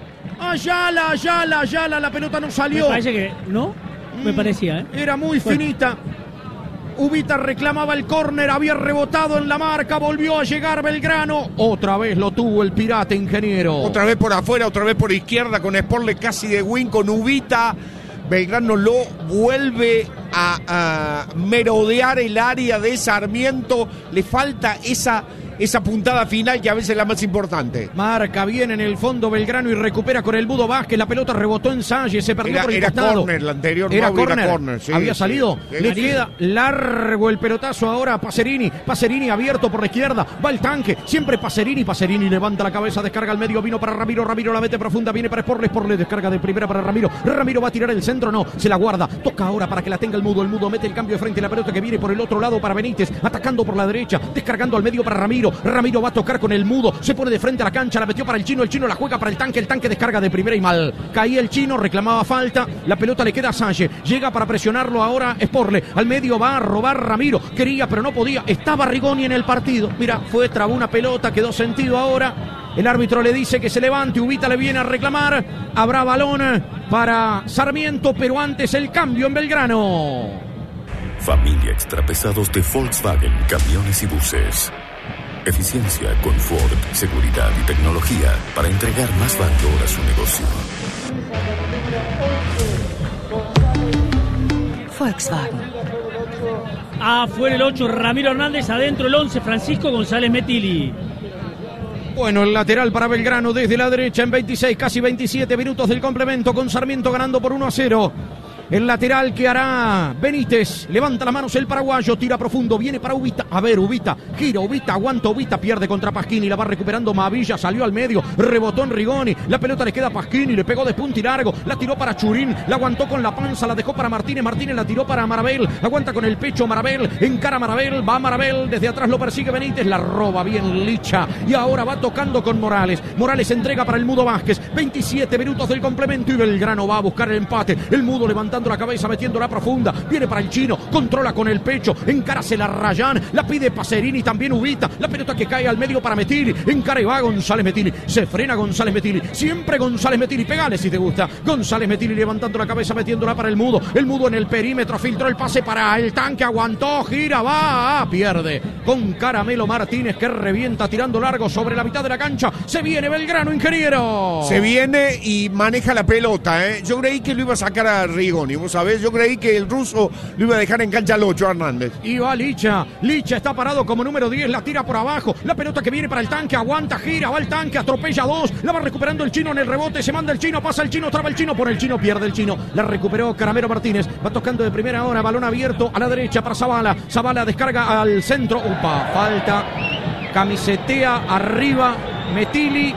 la pelota no salió. Me parece que, ¿no? Me parecía, Era muy finita. Ubita reclamaba el córner, había rebotado en la marca, volvió a llegar Belgrano. Otra vez lo tuvo el Pirata, ingeniero. Otra vez por afuera, otra vez por izquierda, con Sporle casi de win, con Ubita. Belgrano lo vuelve a merodear el área de Sarmiento. Le falta esa puntada final que a veces es la más importante. Marca bien en el fondo Belgrano y recupera con el Mudo Vázquez. La pelota rebotó en Salle, se perdió por el costado. Era córner, la anterior era no córner. Corner, sí, había salido. Sí. Le queda largo el pelotazo ahora a Pacerini. Pacerini abierto por la izquierda. Va el tanque. Siempre Pacerini. Pacerini levanta la cabeza, descarga al medio. Vino para Ramiro. Ramiro la mete profunda. Viene para Sporle. Sporle descarga de primera para Ramiro. Ramiro va a tirar el centro. No, se la guarda. Toca ahora para que la tenga el Mudo. El Mudo mete el cambio de frente. La pelota que viene por el otro lado para Benítez. Atacando por la derecha. Descargando al medio para Ramiro. Ramiro va a tocar con el Mudo, se pone de frente a la cancha, la metió para el Chino la juega para el tanque descarga de primera y mal, caía el Chino, reclamaba falta, la pelota le queda a Salle, llega para presionarlo ahora Sporle, al medio va a robar Ramiro, quería pero no podía, estaba Rigoni en el partido, mira, trabó una pelota, quedó sentido ahora, el árbitro le dice que se levante, Ubita le viene a reclamar, habrá balón para Sarmiento, pero antes el cambio en Belgrano. Familia Extrapesados de Volkswagen, camiones y buses. Eficiencia, confort, seguridad y tecnología para entregar más valor a su negocio. Volkswagen. Afuera el 8, Ramiro Hernández. Adentro el 11, Francisco González Metilli. Bueno, el lateral para Belgrano desde la derecha en 26, casi 27 minutos del complemento, con Sarmiento ganando por 1-0. El lateral que hará Benítez, levanta las manos el paraguayo, tira profundo, viene para Ubita, a ver Ubita, gira Ubita, aguanta Ubita, pierde contra Pasquini, la va recuperando Mavilla, salió al medio, rebotó en Rigoni, la pelota le queda a Pasquini, le pegó de punta y largo, la tiró para Churín, la aguantó con la panza, la dejó para Martínez, Martínez la tiró para Marabel, aguanta con el pecho Marabel, encara Marabel, va Marabel, desde atrás lo persigue Benítez, la roba bien Licha, y ahora va tocando con Morales, Morales entrega para el Mudo Vázquez, 27 minutos del complemento y Belgrano va a buscar el empate, el Mudo levantando la cabeza, metiendo la profunda, viene para el Chino, controla con el pecho, encárase la Rayán, la pide Pacerini, también Ubita, la pelota que cae al medio para Metilli, encara y va González Metilli, se frena González Metilli, siempre González Metilli, pegale si te gusta, González Metilli levantando la cabeza, metiéndola para el Mudo en el perímetro, filtró el pase para el tanque, aguantó, gira, va, pierde, con Caramelo Martínez que revienta tirando largo sobre la mitad de la cancha, se viene Belgrano, ingeniero. Se viene y maneja la pelota, Yo creí que lo iba a sacar a Rigoni, vos sabés, yo creí que el ruso lo iba a dejar en cancha al 8, Hernández. Y va Licha está parado como número 10, la tira por abajo, la pelota que viene para el tanque, aguanta, gira, va el tanque, atropella 2, la va recuperando el Chino en el rebote, se manda el Chino, pasa el Chino, traba el Chino, por el Chino, pierde el Chino, la recuperó Caramelo Martínez, va tocando de primera hora, balón abierto a la derecha para Zavala descarga al centro, falta, camisetea arriba, Metilli,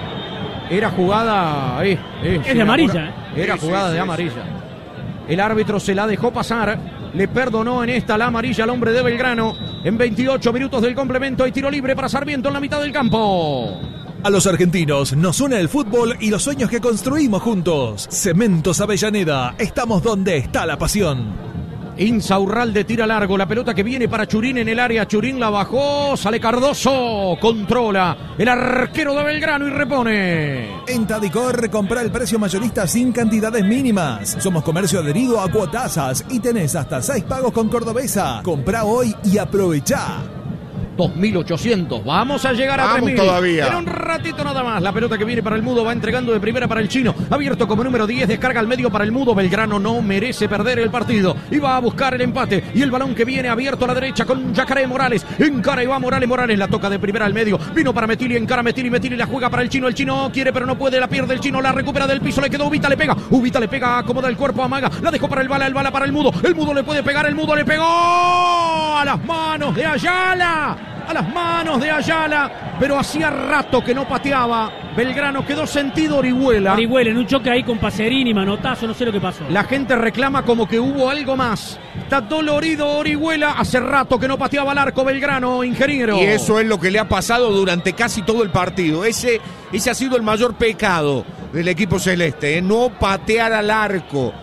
era jugada, es de amarilla, Era jugada de amarilla. El árbitro se la dejó pasar, le perdonó en esta la amarilla al hombre de Belgrano. En 28 minutos del complemento hay tiro libre para Sarmiento en la mitad del campo. A los argentinos nos une el fútbol y los sueños que construimos juntos. Cementos Avellaneda, estamos donde está la pasión. Insaurralde tira largo, la pelota que viene para Churín en el área, Churín la bajó, sale Cardoso, controla el arquero de Belgrano y repone. En Tadicor, compra el precio mayorista sin cantidades mínimas. Somos comercio adherido a Cuotasas y tenés hasta 6 pagos con Cordobesa. Comprá hoy y aprovechá. 2.800. Vamos a llegar a 3.000. Todavía. En un ratito nada más. La pelota que viene para el Mudo va entregando de primera para el Chino. Abierto como número 10. Descarga al medio para el Mudo. Belgrano no merece perder el partido. Y va a buscar el empate. Y el balón que viene abierto a la derecha con Yacaré Morales. Encara y va Morales. Morales la toca de primera al medio. Vino para Metilli. Encara Metilli. Metilli la juega para el Chino. El Chino quiere pero no puede. La pierde el Chino. La recupera del piso. Le quedó Ubita. Le pega. Ubita le pega. Acomoda el cuerpo. Amaga. La dejó para el Bala para el Mudo. El Mudo le puede pegar. El Mudo le pegó. A las manos de Ayala. A las manos de Ayala, pero hacía rato que no pateaba. Belgrano quedó sentido Orihuela. Orihuela en un choque ahí con Pacerini, manotazo, no sé lo que pasó. La gente reclama como que hubo algo más. Está dolorido Orihuela, hace rato que no pateaba al arco Belgrano, ingeniero. Y eso es lo que le ha pasado durante casi todo el partido. Ese ha sido el mayor pecado del equipo celeste, no patear al arco.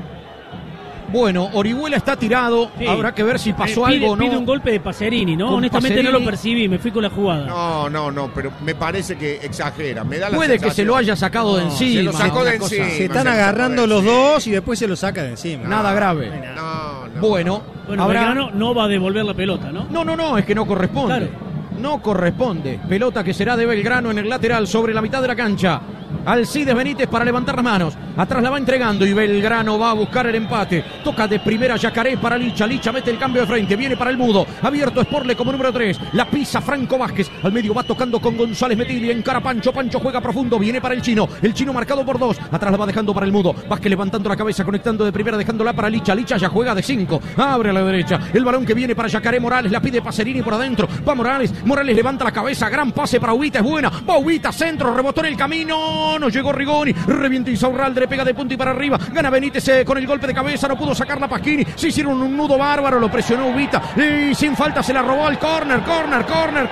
Bueno, Orihuela está tirado, sí. Habrá que ver si pasó algo o no. Pide un golpe de Pacerini, ¿no? Honestamente Pacerini, no lo percibí, me fui con la jugada. No, pero me parece que exagera. Me da la Puede sensación. Que se lo haya sacado de encima. Se lo sacó de encima. Se están agarrando los dos y después se lo saca de encima. Nada grave. No. Bueno, Belgrano no va a devolver la pelota, ¿no? No, es que no corresponde. Claro. No corresponde. Pelota que será de Belgrano en el lateral sobre la mitad de la cancha. Alcides Benítez para levantar las manos. Atrás la va entregando y Belgrano va a buscar el empate. Toca de primera Yacaré para Licha. Licha mete el cambio de frente. Viene para el Mudo. Abierto Sporle como número 3. La pisa Franco Vázquez. Al medio va tocando con González Metilli. Encara Pancho. Pancho juega profundo. Viene para el Chino. El Chino marcado por 2. Atrás la va dejando para el Mudo. Vázquez levantando la cabeza. Conectando de primera. Dejándola para Licha. Licha ya juega de 5. Abre a la derecha. El balón que viene para Yacaré Morales. La pide Pacerini por adentro. Va Morales. Morales levanta la cabeza. Gran pase para Ubita. Es buena. Va Ubita. Centro. Rebotó en el camino. No llegó Rigoni. Revienta Insaurralde, le pega de punta y para arriba. Gana Benítez con el golpe de cabeza. No pudo sacar la Pasquini. Se hicieron un nudo bárbaro. Lo presionó Ubita. Y sin falta se la robó al córner. Córner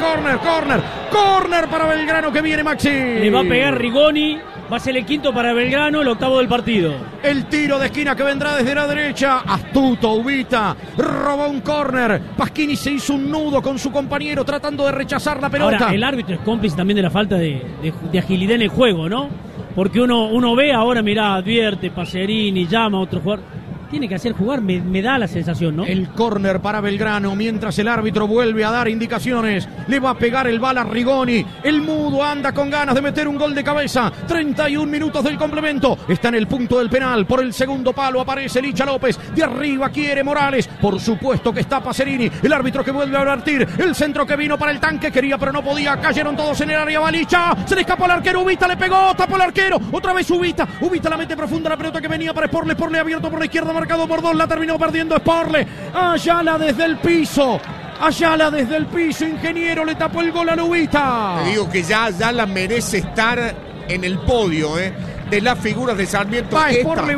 para Belgrano que viene Maxi. Le va a pegar Rigoni. Va a ser el quinto para Belgrano, el octavo del partido. El tiro de esquina que vendrá desde la derecha. Astuto Ubita. Robó un córner. Pasquini se hizo un nudo con su compañero tratando de rechazar la pelota. Ahora, el árbitro es cómplice también de la falta de agilidad en el juego, ¿no? Porque uno ve ahora, mirá, advierte, Pacerini, llama a otro jugador. Tiene que hacer jugar, me da la sensación, ¿no? El córner para Belgrano, mientras el árbitro vuelve a dar indicaciones. Le va a pegar el bala a Rigoni. El Mudo anda con ganas de meter un gol de cabeza. 31 minutos del complemento. Está en el punto del penal. Por el segundo palo aparece Licha López. De arriba quiere Morales. Por supuesto que está Pacerini. El árbitro que vuelve a advertir. El centro que vino para el tanque. Quería pero no podía. Cayeron todos en el área. Va Licha. Se le escapó al arquero. Ubita le pegó. Tapó al arquero. Otra vez Ubita. Ubita la mete profunda. La pelota que venía para Sporle. Sporle abierto por la izquierda. Marcado por 2, la terminó perdiendo Sporle. Ayala desde el piso, ingeniero, le tapó el gol a Ubita. Te digo que ya la merece estar en el podio, de las figuras de Sarmiento. Va Sporle,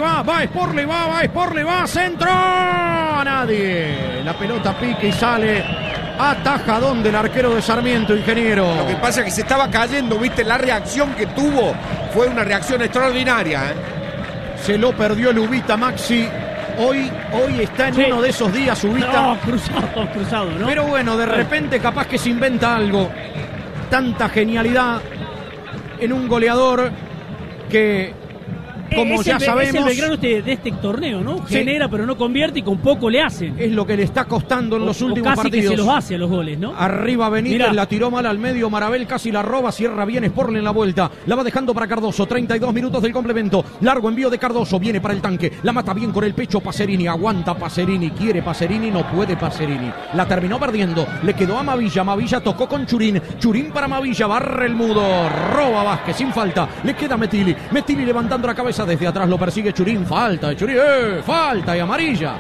va, centro, a nadie. La pelota pica y sale. Atajadón del arquero de Sarmiento, ingeniero. Lo que pasa es que se estaba cayendo, viste, la reacción que tuvo fue una reacción extraordinaria. Se lo perdió el Ubita, Maxi. Hoy está en uno de esos días Ubita. No, cruzado, ¿no? Pero bueno, de repente capaz que se inventa algo. Tanta genialidad en un goleador que, como ya sabemos... Es el Belgrano de este torneo, ¿no? Sí. Genera, pero no convierte y con poco le hacen. Es lo que le está costando en los últimos casi partidos. Que se los hace a los goles, ¿no? Arriba Benítez, mirá. La tiró mal al medio, Marabel casi la roba, cierra bien Sporle en la vuelta. La va dejando para Cardoso, 32 minutos del complemento. Largo envío de Cardoso, viene para el tanque. La mata bien con el pecho Pacerini, aguanta Pacerini, quiere Pacerini, no puede Pacerini. La terminó perdiendo, le quedó a Mavilla, Mavilla tocó con Churín. Churín para Mavilla, barre el Mudo, roba Vázquez sin falta. Le queda Metilli, Metilli levantando la cabeza desde atrás, lo persigue Churín, falta de Churín, falta y amarilla.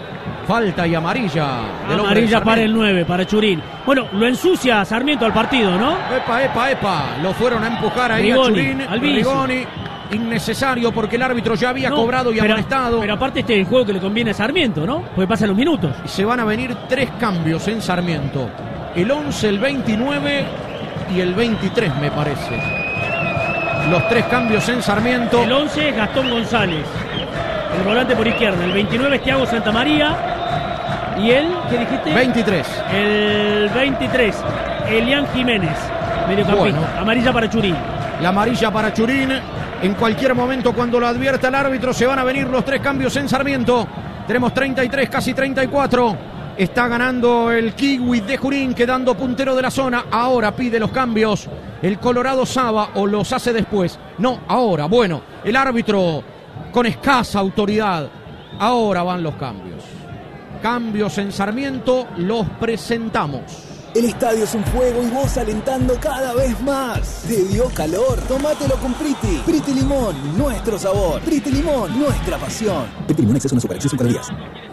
Amarilla para el 9, para Churín. Bueno, lo ensucia Sarmiento al partido, ¿no? Epa. Lo fueron a empujar ahí a Churín, Rigoni. Innecesario porque el árbitro ya había cobrado y amonestado. Pero aparte este es el juego que le conviene a Sarmiento, ¿no? Porque pasan los minutos. Y se van a venir 3 cambios en Sarmiento. El 11, el 29 y el 23, me parece. Los 3 cambios en Sarmiento. El 11 es Gastón González, el volante por izquierda. El 29 es Thiago Santamaría. ¿Y el qué dijiste? 23. El 23, Elian Jiménez, mediocampista. Bueno. Amarilla para Churín. La amarilla para Churín. En cualquier momento, cuando lo advierta el árbitro, se van a venir los 3 cambios en Sarmiento. Tenemos 33, casi 34. Está ganando el Kiwi de Junín, quedando puntero de la zona. Ahora pide los cambios el Colorado Saba, o los hace después. No, ahora. Bueno, el árbitro con escasa autoridad. Ahora van los cambios. Cambios en Sarmiento, los presentamos. El estadio es un fuego y vos alentando cada vez más. ¿Te dio calor? Tómatelo con Priti. Priti Limón, nuestro sabor. Priti Limón, nuestra pasión. Priti Limón exceso en azúcar, exceso en calorías.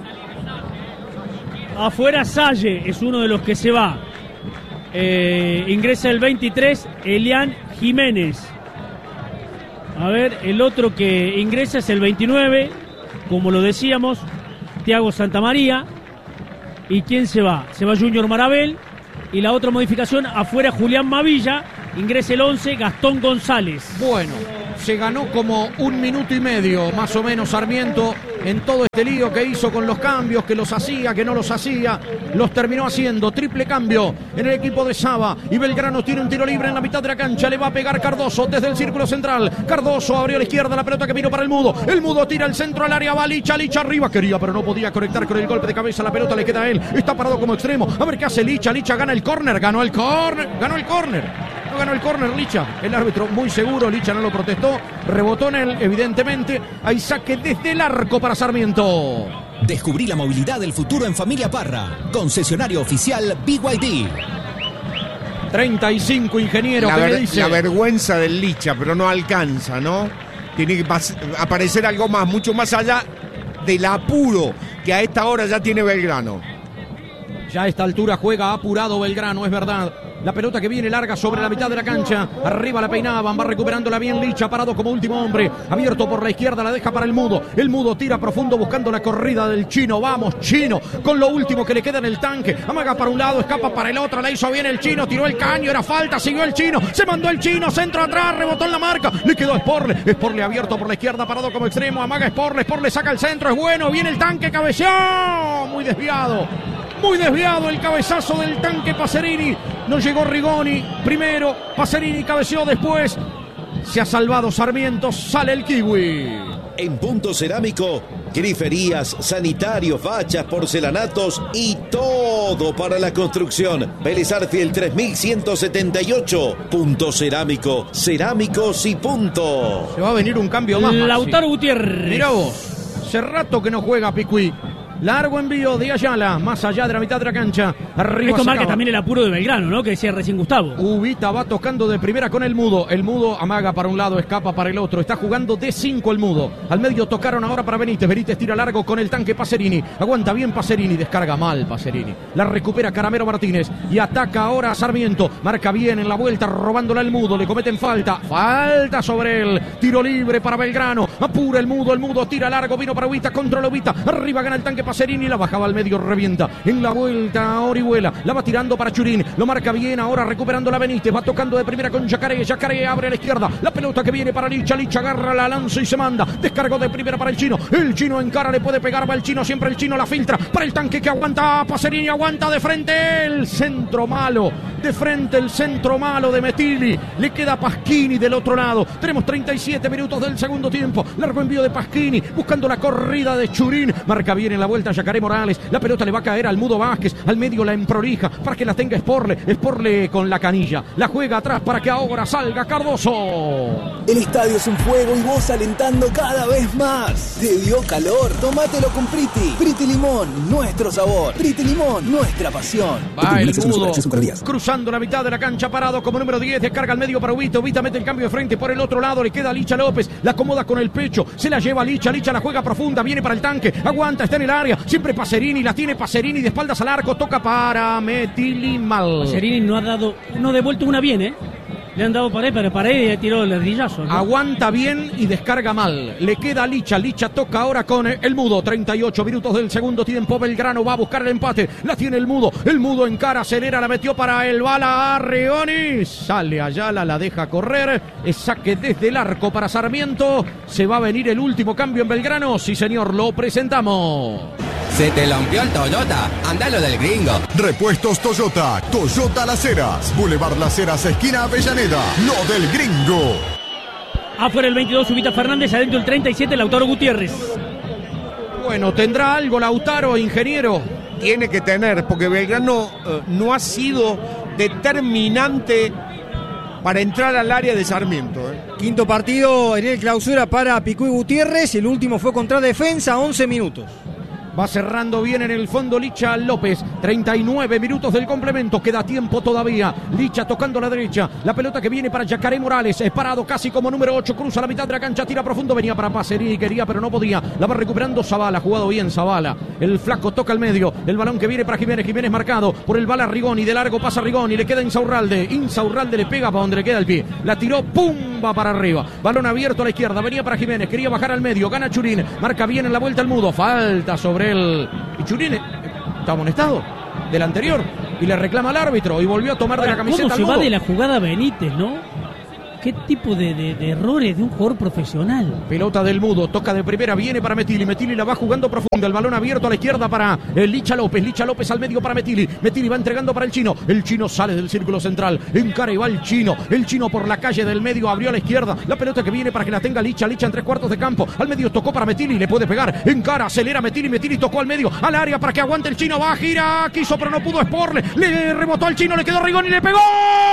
Afuera Salle es uno de los que se va. Ingresa el 23, Elian Jiménez. A ver, el otro que ingresa es el 29, como lo decíamos, Thiago Santamaría. ¿Y quién se va? Se va Junior Marabel. Y la otra modificación, afuera Julián Mavilla. Ingresa el 11, Gastón González. Bueno, se ganó como 1 minuto y medio, más o menos, Sarmiento, en todo este lío que hizo con los cambios, que los hacía, que no los hacía, los terminó haciendo. Triple cambio en el equipo de Saba, y Belgrano tiene un tiro libre en la mitad de la cancha. Le va a pegar Cardoso desde el círculo central. Cardoso abrió a la izquierda, la pelota que vino para el Mudo. El Mudo tira el centro al área, va Licha arriba, quería, pero no podía conectar con el golpe de cabeza. La pelota le queda a él, está parado como extremo. A ver qué hace Licha gana el córner, ganó el córner. No ganó el córner Licha, el árbitro muy seguro, Licha no lo protestó, rebotó en él, evidentemente. Hay saque desde el arco para Sarmiento. Descubrí la movilidad del futuro en Familia Parra, concesionario oficial BYD. 35, ingeniero, ¿qué me dice? La vergüenza del Licha, pero no alcanza, ¿no? Tiene que aparecer algo más, mucho más allá del apuro que a esta hora ya tiene Belgrano. Ya a esta altura juega apurado Belgrano, es verdad. La pelota que viene larga sobre la mitad de la cancha. Arriba la peinaban, va recuperándola bien Licha, parado como último hombre. Abierto por la izquierda, la deja para el Mudo. El Mudo tira profundo buscando la corrida del Chino. Vamos, Chino, con lo último que le queda en el tanque. Amaga para un lado, escapa para el otro. La hizo bien el Chino, tiró el caño, era falta, siguió el Chino. Se mandó el Chino, centro atrás, rebotó en la marca. Le quedó Sporle abierto por la izquierda, parado como extremo. Amaga Sporle saca el centro, es bueno. Viene el tanque, cabeceó. Muy desviado el cabezazo del tanque Pacerini. No llegó Rigoni primero, Pacerini cabeceó después. Se ha salvado Sarmiento, sale el Kiwi. En Punto Cerámico, griferías, sanitarios, fachas, porcelanatos y todo para la construcción. Vélez Arfiel 3178. Punto Cerámico, cerámicos y punto. Se va a venir un cambio más. Lautaro Gutiérrez. Mirá vos, hace rato que no juega Picuí. Largo envío de Ayala, más allá de la mitad de la cancha. Arriba. Esto marca también el apuro de Belgrano, ¿no? Que decía recién Gustavo. Ubita va tocando de primera con el Mudo. El Mudo amaga para un lado, escapa para el otro. Está jugando de 5 el Mudo. Al medio tocaron ahora para Benítez. Benítez tira largo con el tanque Pacerini. Aguanta bien Pacerini, descarga mal Pacerini. La recupera Caramero Martínez y ataca ahora a Sarmiento. Marca bien en la vuelta, robándola el Mudo. Le cometen falta. Falta sobre él. Tiro libre para Belgrano. Apura el Mudo tira largo. Vino para Ubita, controla Ubita. Arriba gana el tanque Pacerini, la bajaba al medio, revienta. En la vuelta a Orihuela, la va tirando para Churín, lo marca bien, ahora recuperando la Benítez, va tocando de primera con Yacaré abre a la izquierda, la pelota que viene para Licha agarra la lanza y se manda, descargó de primera para el Chino encara, le puede pegar, va el Chino, siempre el Chino la filtra, para el tanque que aguanta, Pacerini aguanta de frente, el centro malo de Metilli, le queda Pasquini del otro lado, tenemos 37 minutos del segundo tiempo, largo envío de Pasquini, buscando la corrida de Churín, marca bien en la vuelta Yacaré Morales, la pelota le va a caer al Mudo Vázquez, al medio la emprolija para que la tenga Sporle con la canilla, la juega atrás para que ahora salga Cardoso. El estadio es un fuego y vos alentando cada vez más. ¿Te dio calor? Tómatelo con Priti. Priti Limón, nuestro sabor. Priti Limón, nuestra pasión. Va el Mudo cruzando la mitad de la cancha, parado como número 10, descarga al medio para Ubita, Ubita mete el cambio de frente por el otro lado, le queda a Licha López, la acomoda con el pecho, se la lleva Licha la juega profunda, viene para el tanque, aguanta, está en el área, siempre Pacerini, la tiene Pacerini de espaldas al arco, toca para Metilli mal. Pacerini no ha devuelto una bien, Le han dado pared y tiró el ladrillazo, ¿no? Aguanta bien y descarga mal. Le queda a Licha toca ahora con el Mudo. 38 minutos del segundo tiempo. Belgrano va a buscar el empate. La tiene el Mudo encara, acelera, la metió para el Bala Arreoni. Sale Ayala, la deja correr. Es saque desde el arco para Sarmiento. Se va a venir el último cambio en Belgrano. Sí, señor, lo presentamos. Se te rompió el Toyota, andalo del gringo. Repuestos Toyota, Toyota Las Heras, Boulevard Las Heras, esquina Avellaneda, lo del gringo. Afuera el 22, Ubita Fernández, adentro el 37, Lautaro Gutiérrez. Bueno, ¿tendrá algo Lautaro, ingeniero? tiene que tener, porque Belgrano no ha sido determinante para entrar al área de Sarmiento. Quinto partido en el clausura para Picuy Gutiérrez, el último fue contra Defensa, 11 minutos. Va cerrando bien en el fondo Licha López. 39 minutos del complemento. Queda tiempo todavía. Licha tocando la derecha. La pelota que viene para Yacaré Morales. Es parado casi como número 8. Cruza la mitad de la cancha. Tira profundo. Venía para Pacerini. Quería pero no podía. La va recuperando Zavala. Jugado bien Zavala. El flaco toca al medio. El balón que viene para Jiménez. Jiménez marcado por el bala Rigoni. De largo pasa Rigoni. Le queda Insaurralde. Insaurralde le pega para donde le queda el pie. La tiró. ¡Pum! Va para arriba. Balón abierto a la izquierda. Venía para Jiménez. Quería bajar al medio. Gana Churín. Marca bien en la vuelta al Mudo. Falta sobre él. Y Churín está amonestado del anterior y le reclama al árbitro y volvió a tomar de la camiseta. ¿Cómo se va de la jugada Benítez, no? ¿Qué tipo de errores de un jugador profesional? Pelota del Mudo, toca de primera, viene para Metilli. Metilli la va jugando profunda. El balón abierto a la izquierda para Licha López. Licha López al medio para Metilli. Metilli va entregando para el Chino. El Chino sale del círculo central. Encara y va el Chino. El Chino por la calle del medio abrió a la izquierda. La pelota que viene para que la tenga Licha. Licha en 3/4 de campo. Al medio tocó para Metilli. Le puede pegar. Encara, acelera Metilli. Metilli tocó al medio. Al área para que aguante el Chino. Va, gira. Quiso pero no pudo Sporle. Le rebotó al Chino. Le quedó Rigoni y le pegó.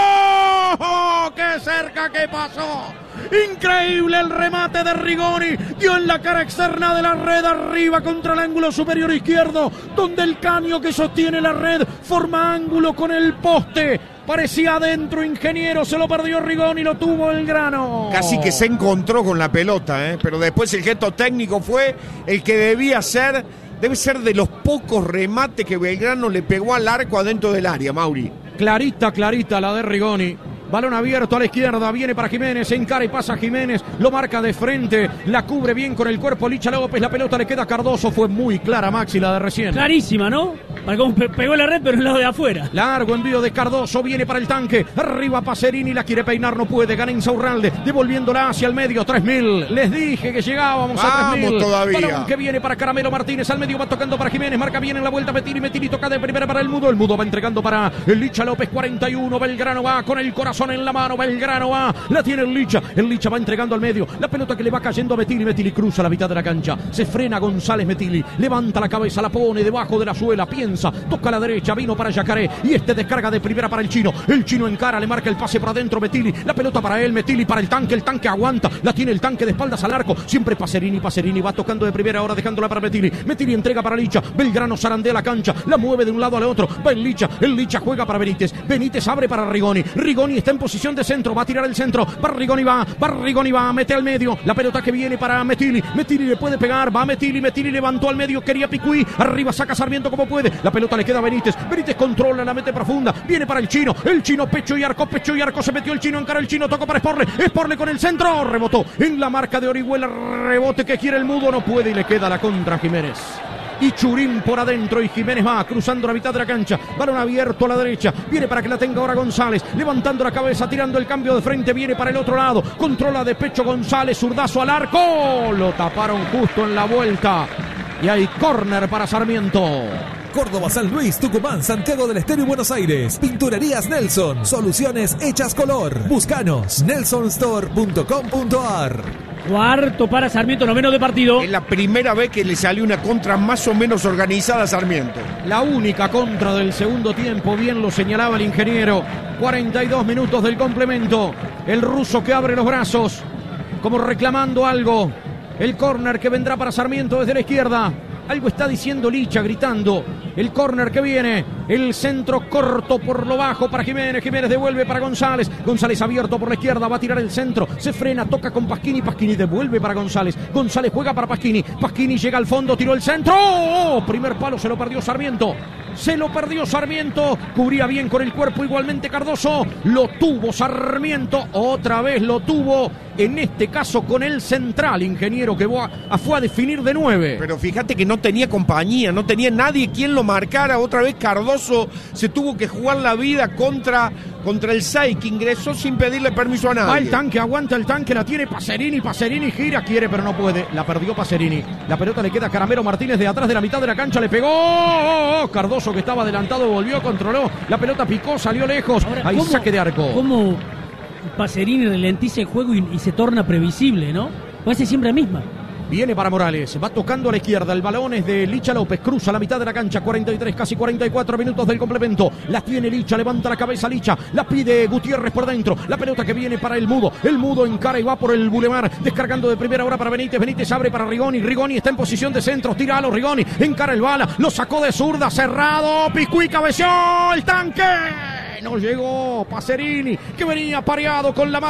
¡Oh, qué cerca que pasó! Increíble el remate de Rigoni. Dio en la cara externa de la red arriba contra el ángulo superior izquierdo, donde el caño que sostiene la red forma ángulo con el poste. Parecía adentro, Ingeniero, se lo perdió Rigoni, lo tuvo Belgrano. Casi que se encontró con la pelota, pero después el gesto técnico fue el que debía ser. Debe ser de los pocos remates que Belgrano le pegó al arco adentro del área, Mauri. Clarita, clarita la de Rigoni. Balón abierto a la izquierda, viene para Jiménez, encara y pasa Jiménez, lo marca de frente, la cubre bien con el cuerpo Licha López, la pelota le queda a Cardoso, fue muy clara Maxi la de recién. Clarísima, ¿no? Pegó la red pero en el lado de afuera. Largo envío de Cardoso, viene para el tanque, arriba Pacerini, la quiere peinar, no puede, gana Insaurralde, devolviéndola hacia el medio, 3.000, les dije que llegábamos a 3.000. Todavía. Balón que viene para Caramelo Martínez, al medio va tocando para Jiménez, marca bien en la vuelta Metilli, Metilli toca de primera para el Mudo va entregando para el Licha López, 41, Belgrano va con el corazón en la mano, Belgrano va, la tiene el Licha va entregando al medio, la pelota que le va cayendo a Metilli, Metilli cruza la mitad de la cancha, se frena González Metilli, levanta la cabeza, la pone debajo de la suela, piensa, toca a la derecha, vino para Yacaré, y descarga de primera para el Chino encara, le marca el pase para adentro Metilli, la pelota para él, Metilli para el tanque aguanta, la tiene el tanque de espaldas al arco, siempre Pacerini va tocando de primera, ahora dejándola para Metilli entrega para Licha, Belgrano zarandea la cancha, la mueve de un lado al otro, va el Licha juega para Benítez abre para Rigoni está en posición de centro, va a tirar el centro, Rigoni va, mete al medio, la pelota que viene para Metilli le puede pegar, va Metilli levantó al medio, quería Picuy, arriba saca Sarmiento como puede, la pelota le queda a Benítez controla, la mete profunda, viene para el Chino pecho y arco, se metió el Chino, encara el Chino, tocó para Sporle con el centro, rebotó en la marca de Orihuela, rebote que quiere el Mudo, no puede y le queda la contra Jiménez. Y Churín por adentro y Jiménez va cruzando la mitad de la cancha, balón abierto a la derecha, viene para que la tenga ahora González, levantando la cabeza, tirando el cambio de frente, viene para el otro lado, controla de pecho González, zurdazo al arco, lo taparon justo en la vuelta y hay córner para Sarmiento. Córdoba, San Luis, Tucumán, Santiago del Estero y Buenos Aires. Pinturerías Nelson. Soluciones hechas color. Búscanos. nelsonstore.com.ar. Cuarto para Sarmiento, noveno de partido. Es la primera vez que le salió una contra más o menos organizada a Sarmiento. La única contra del segundo tiempo, bien lo señalaba el ingeniero. 42 minutos del complemento. El ruso que abre los brazos, como reclamando algo. El córner que vendrá para Sarmiento desde la izquierda. Algo está diciendo Licha, gritando. El córner que viene. El centro corto por lo bajo para Jiménez. Jiménez devuelve para González. González abierto por la izquierda. Va a tirar el centro. Se frena, toca con Pasquini. Pasquini devuelve para González. González juega para Pasquini. Pasquini llega al fondo, tiró el centro. ¡Oh! Primer palo, se lo perdió Sarmiento. Cubría bien con el cuerpo igualmente Cardoso. Lo tuvo Sarmiento. Otra vez lo tuvo. En este caso con el central, ingeniero, que fue a definir de 9. Pero fíjate que no tenía compañía, no tenía nadie quien lo marcara. Otra vez Cardoso se tuvo que jugar la vida contra el 6, que ingresó sin pedirle permiso a nadie. Va el tanque, aguanta el tanque, la tiene Pacerini gira, quiere pero no puede. La perdió Pacerini. La pelota le queda a Caramelo Martínez de atrás de la mitad de la cancha, le pegó. Cardoso, que estaba adelantado, volvió, controló. La pelota picó, salió lejos. Ahora, ahí saque de arco. ¿Cómo Pacerini ralentiza el juego y se torna previsible, no? Parece siempre la misma. Viene para Morales, va tocando a la izquierda, el balón es de Licha López, cruza la mitad de la cancha, 43, casi 44 minutos del complemento, la tiene Licha, levanta la cabeza Licha, la pide Gutiérrez por dentro, la pelota que viene para el Mudo encara y va por el bulevar, descargando de primera hora para Benítez abre para Rigoni está en posición de centro, tira a los Rigoni, encara el bala, lo sacó de zurda, cerrado, Piscuí cabeció, el tanque, no llegó Pacerini, que venía pareado con la mano.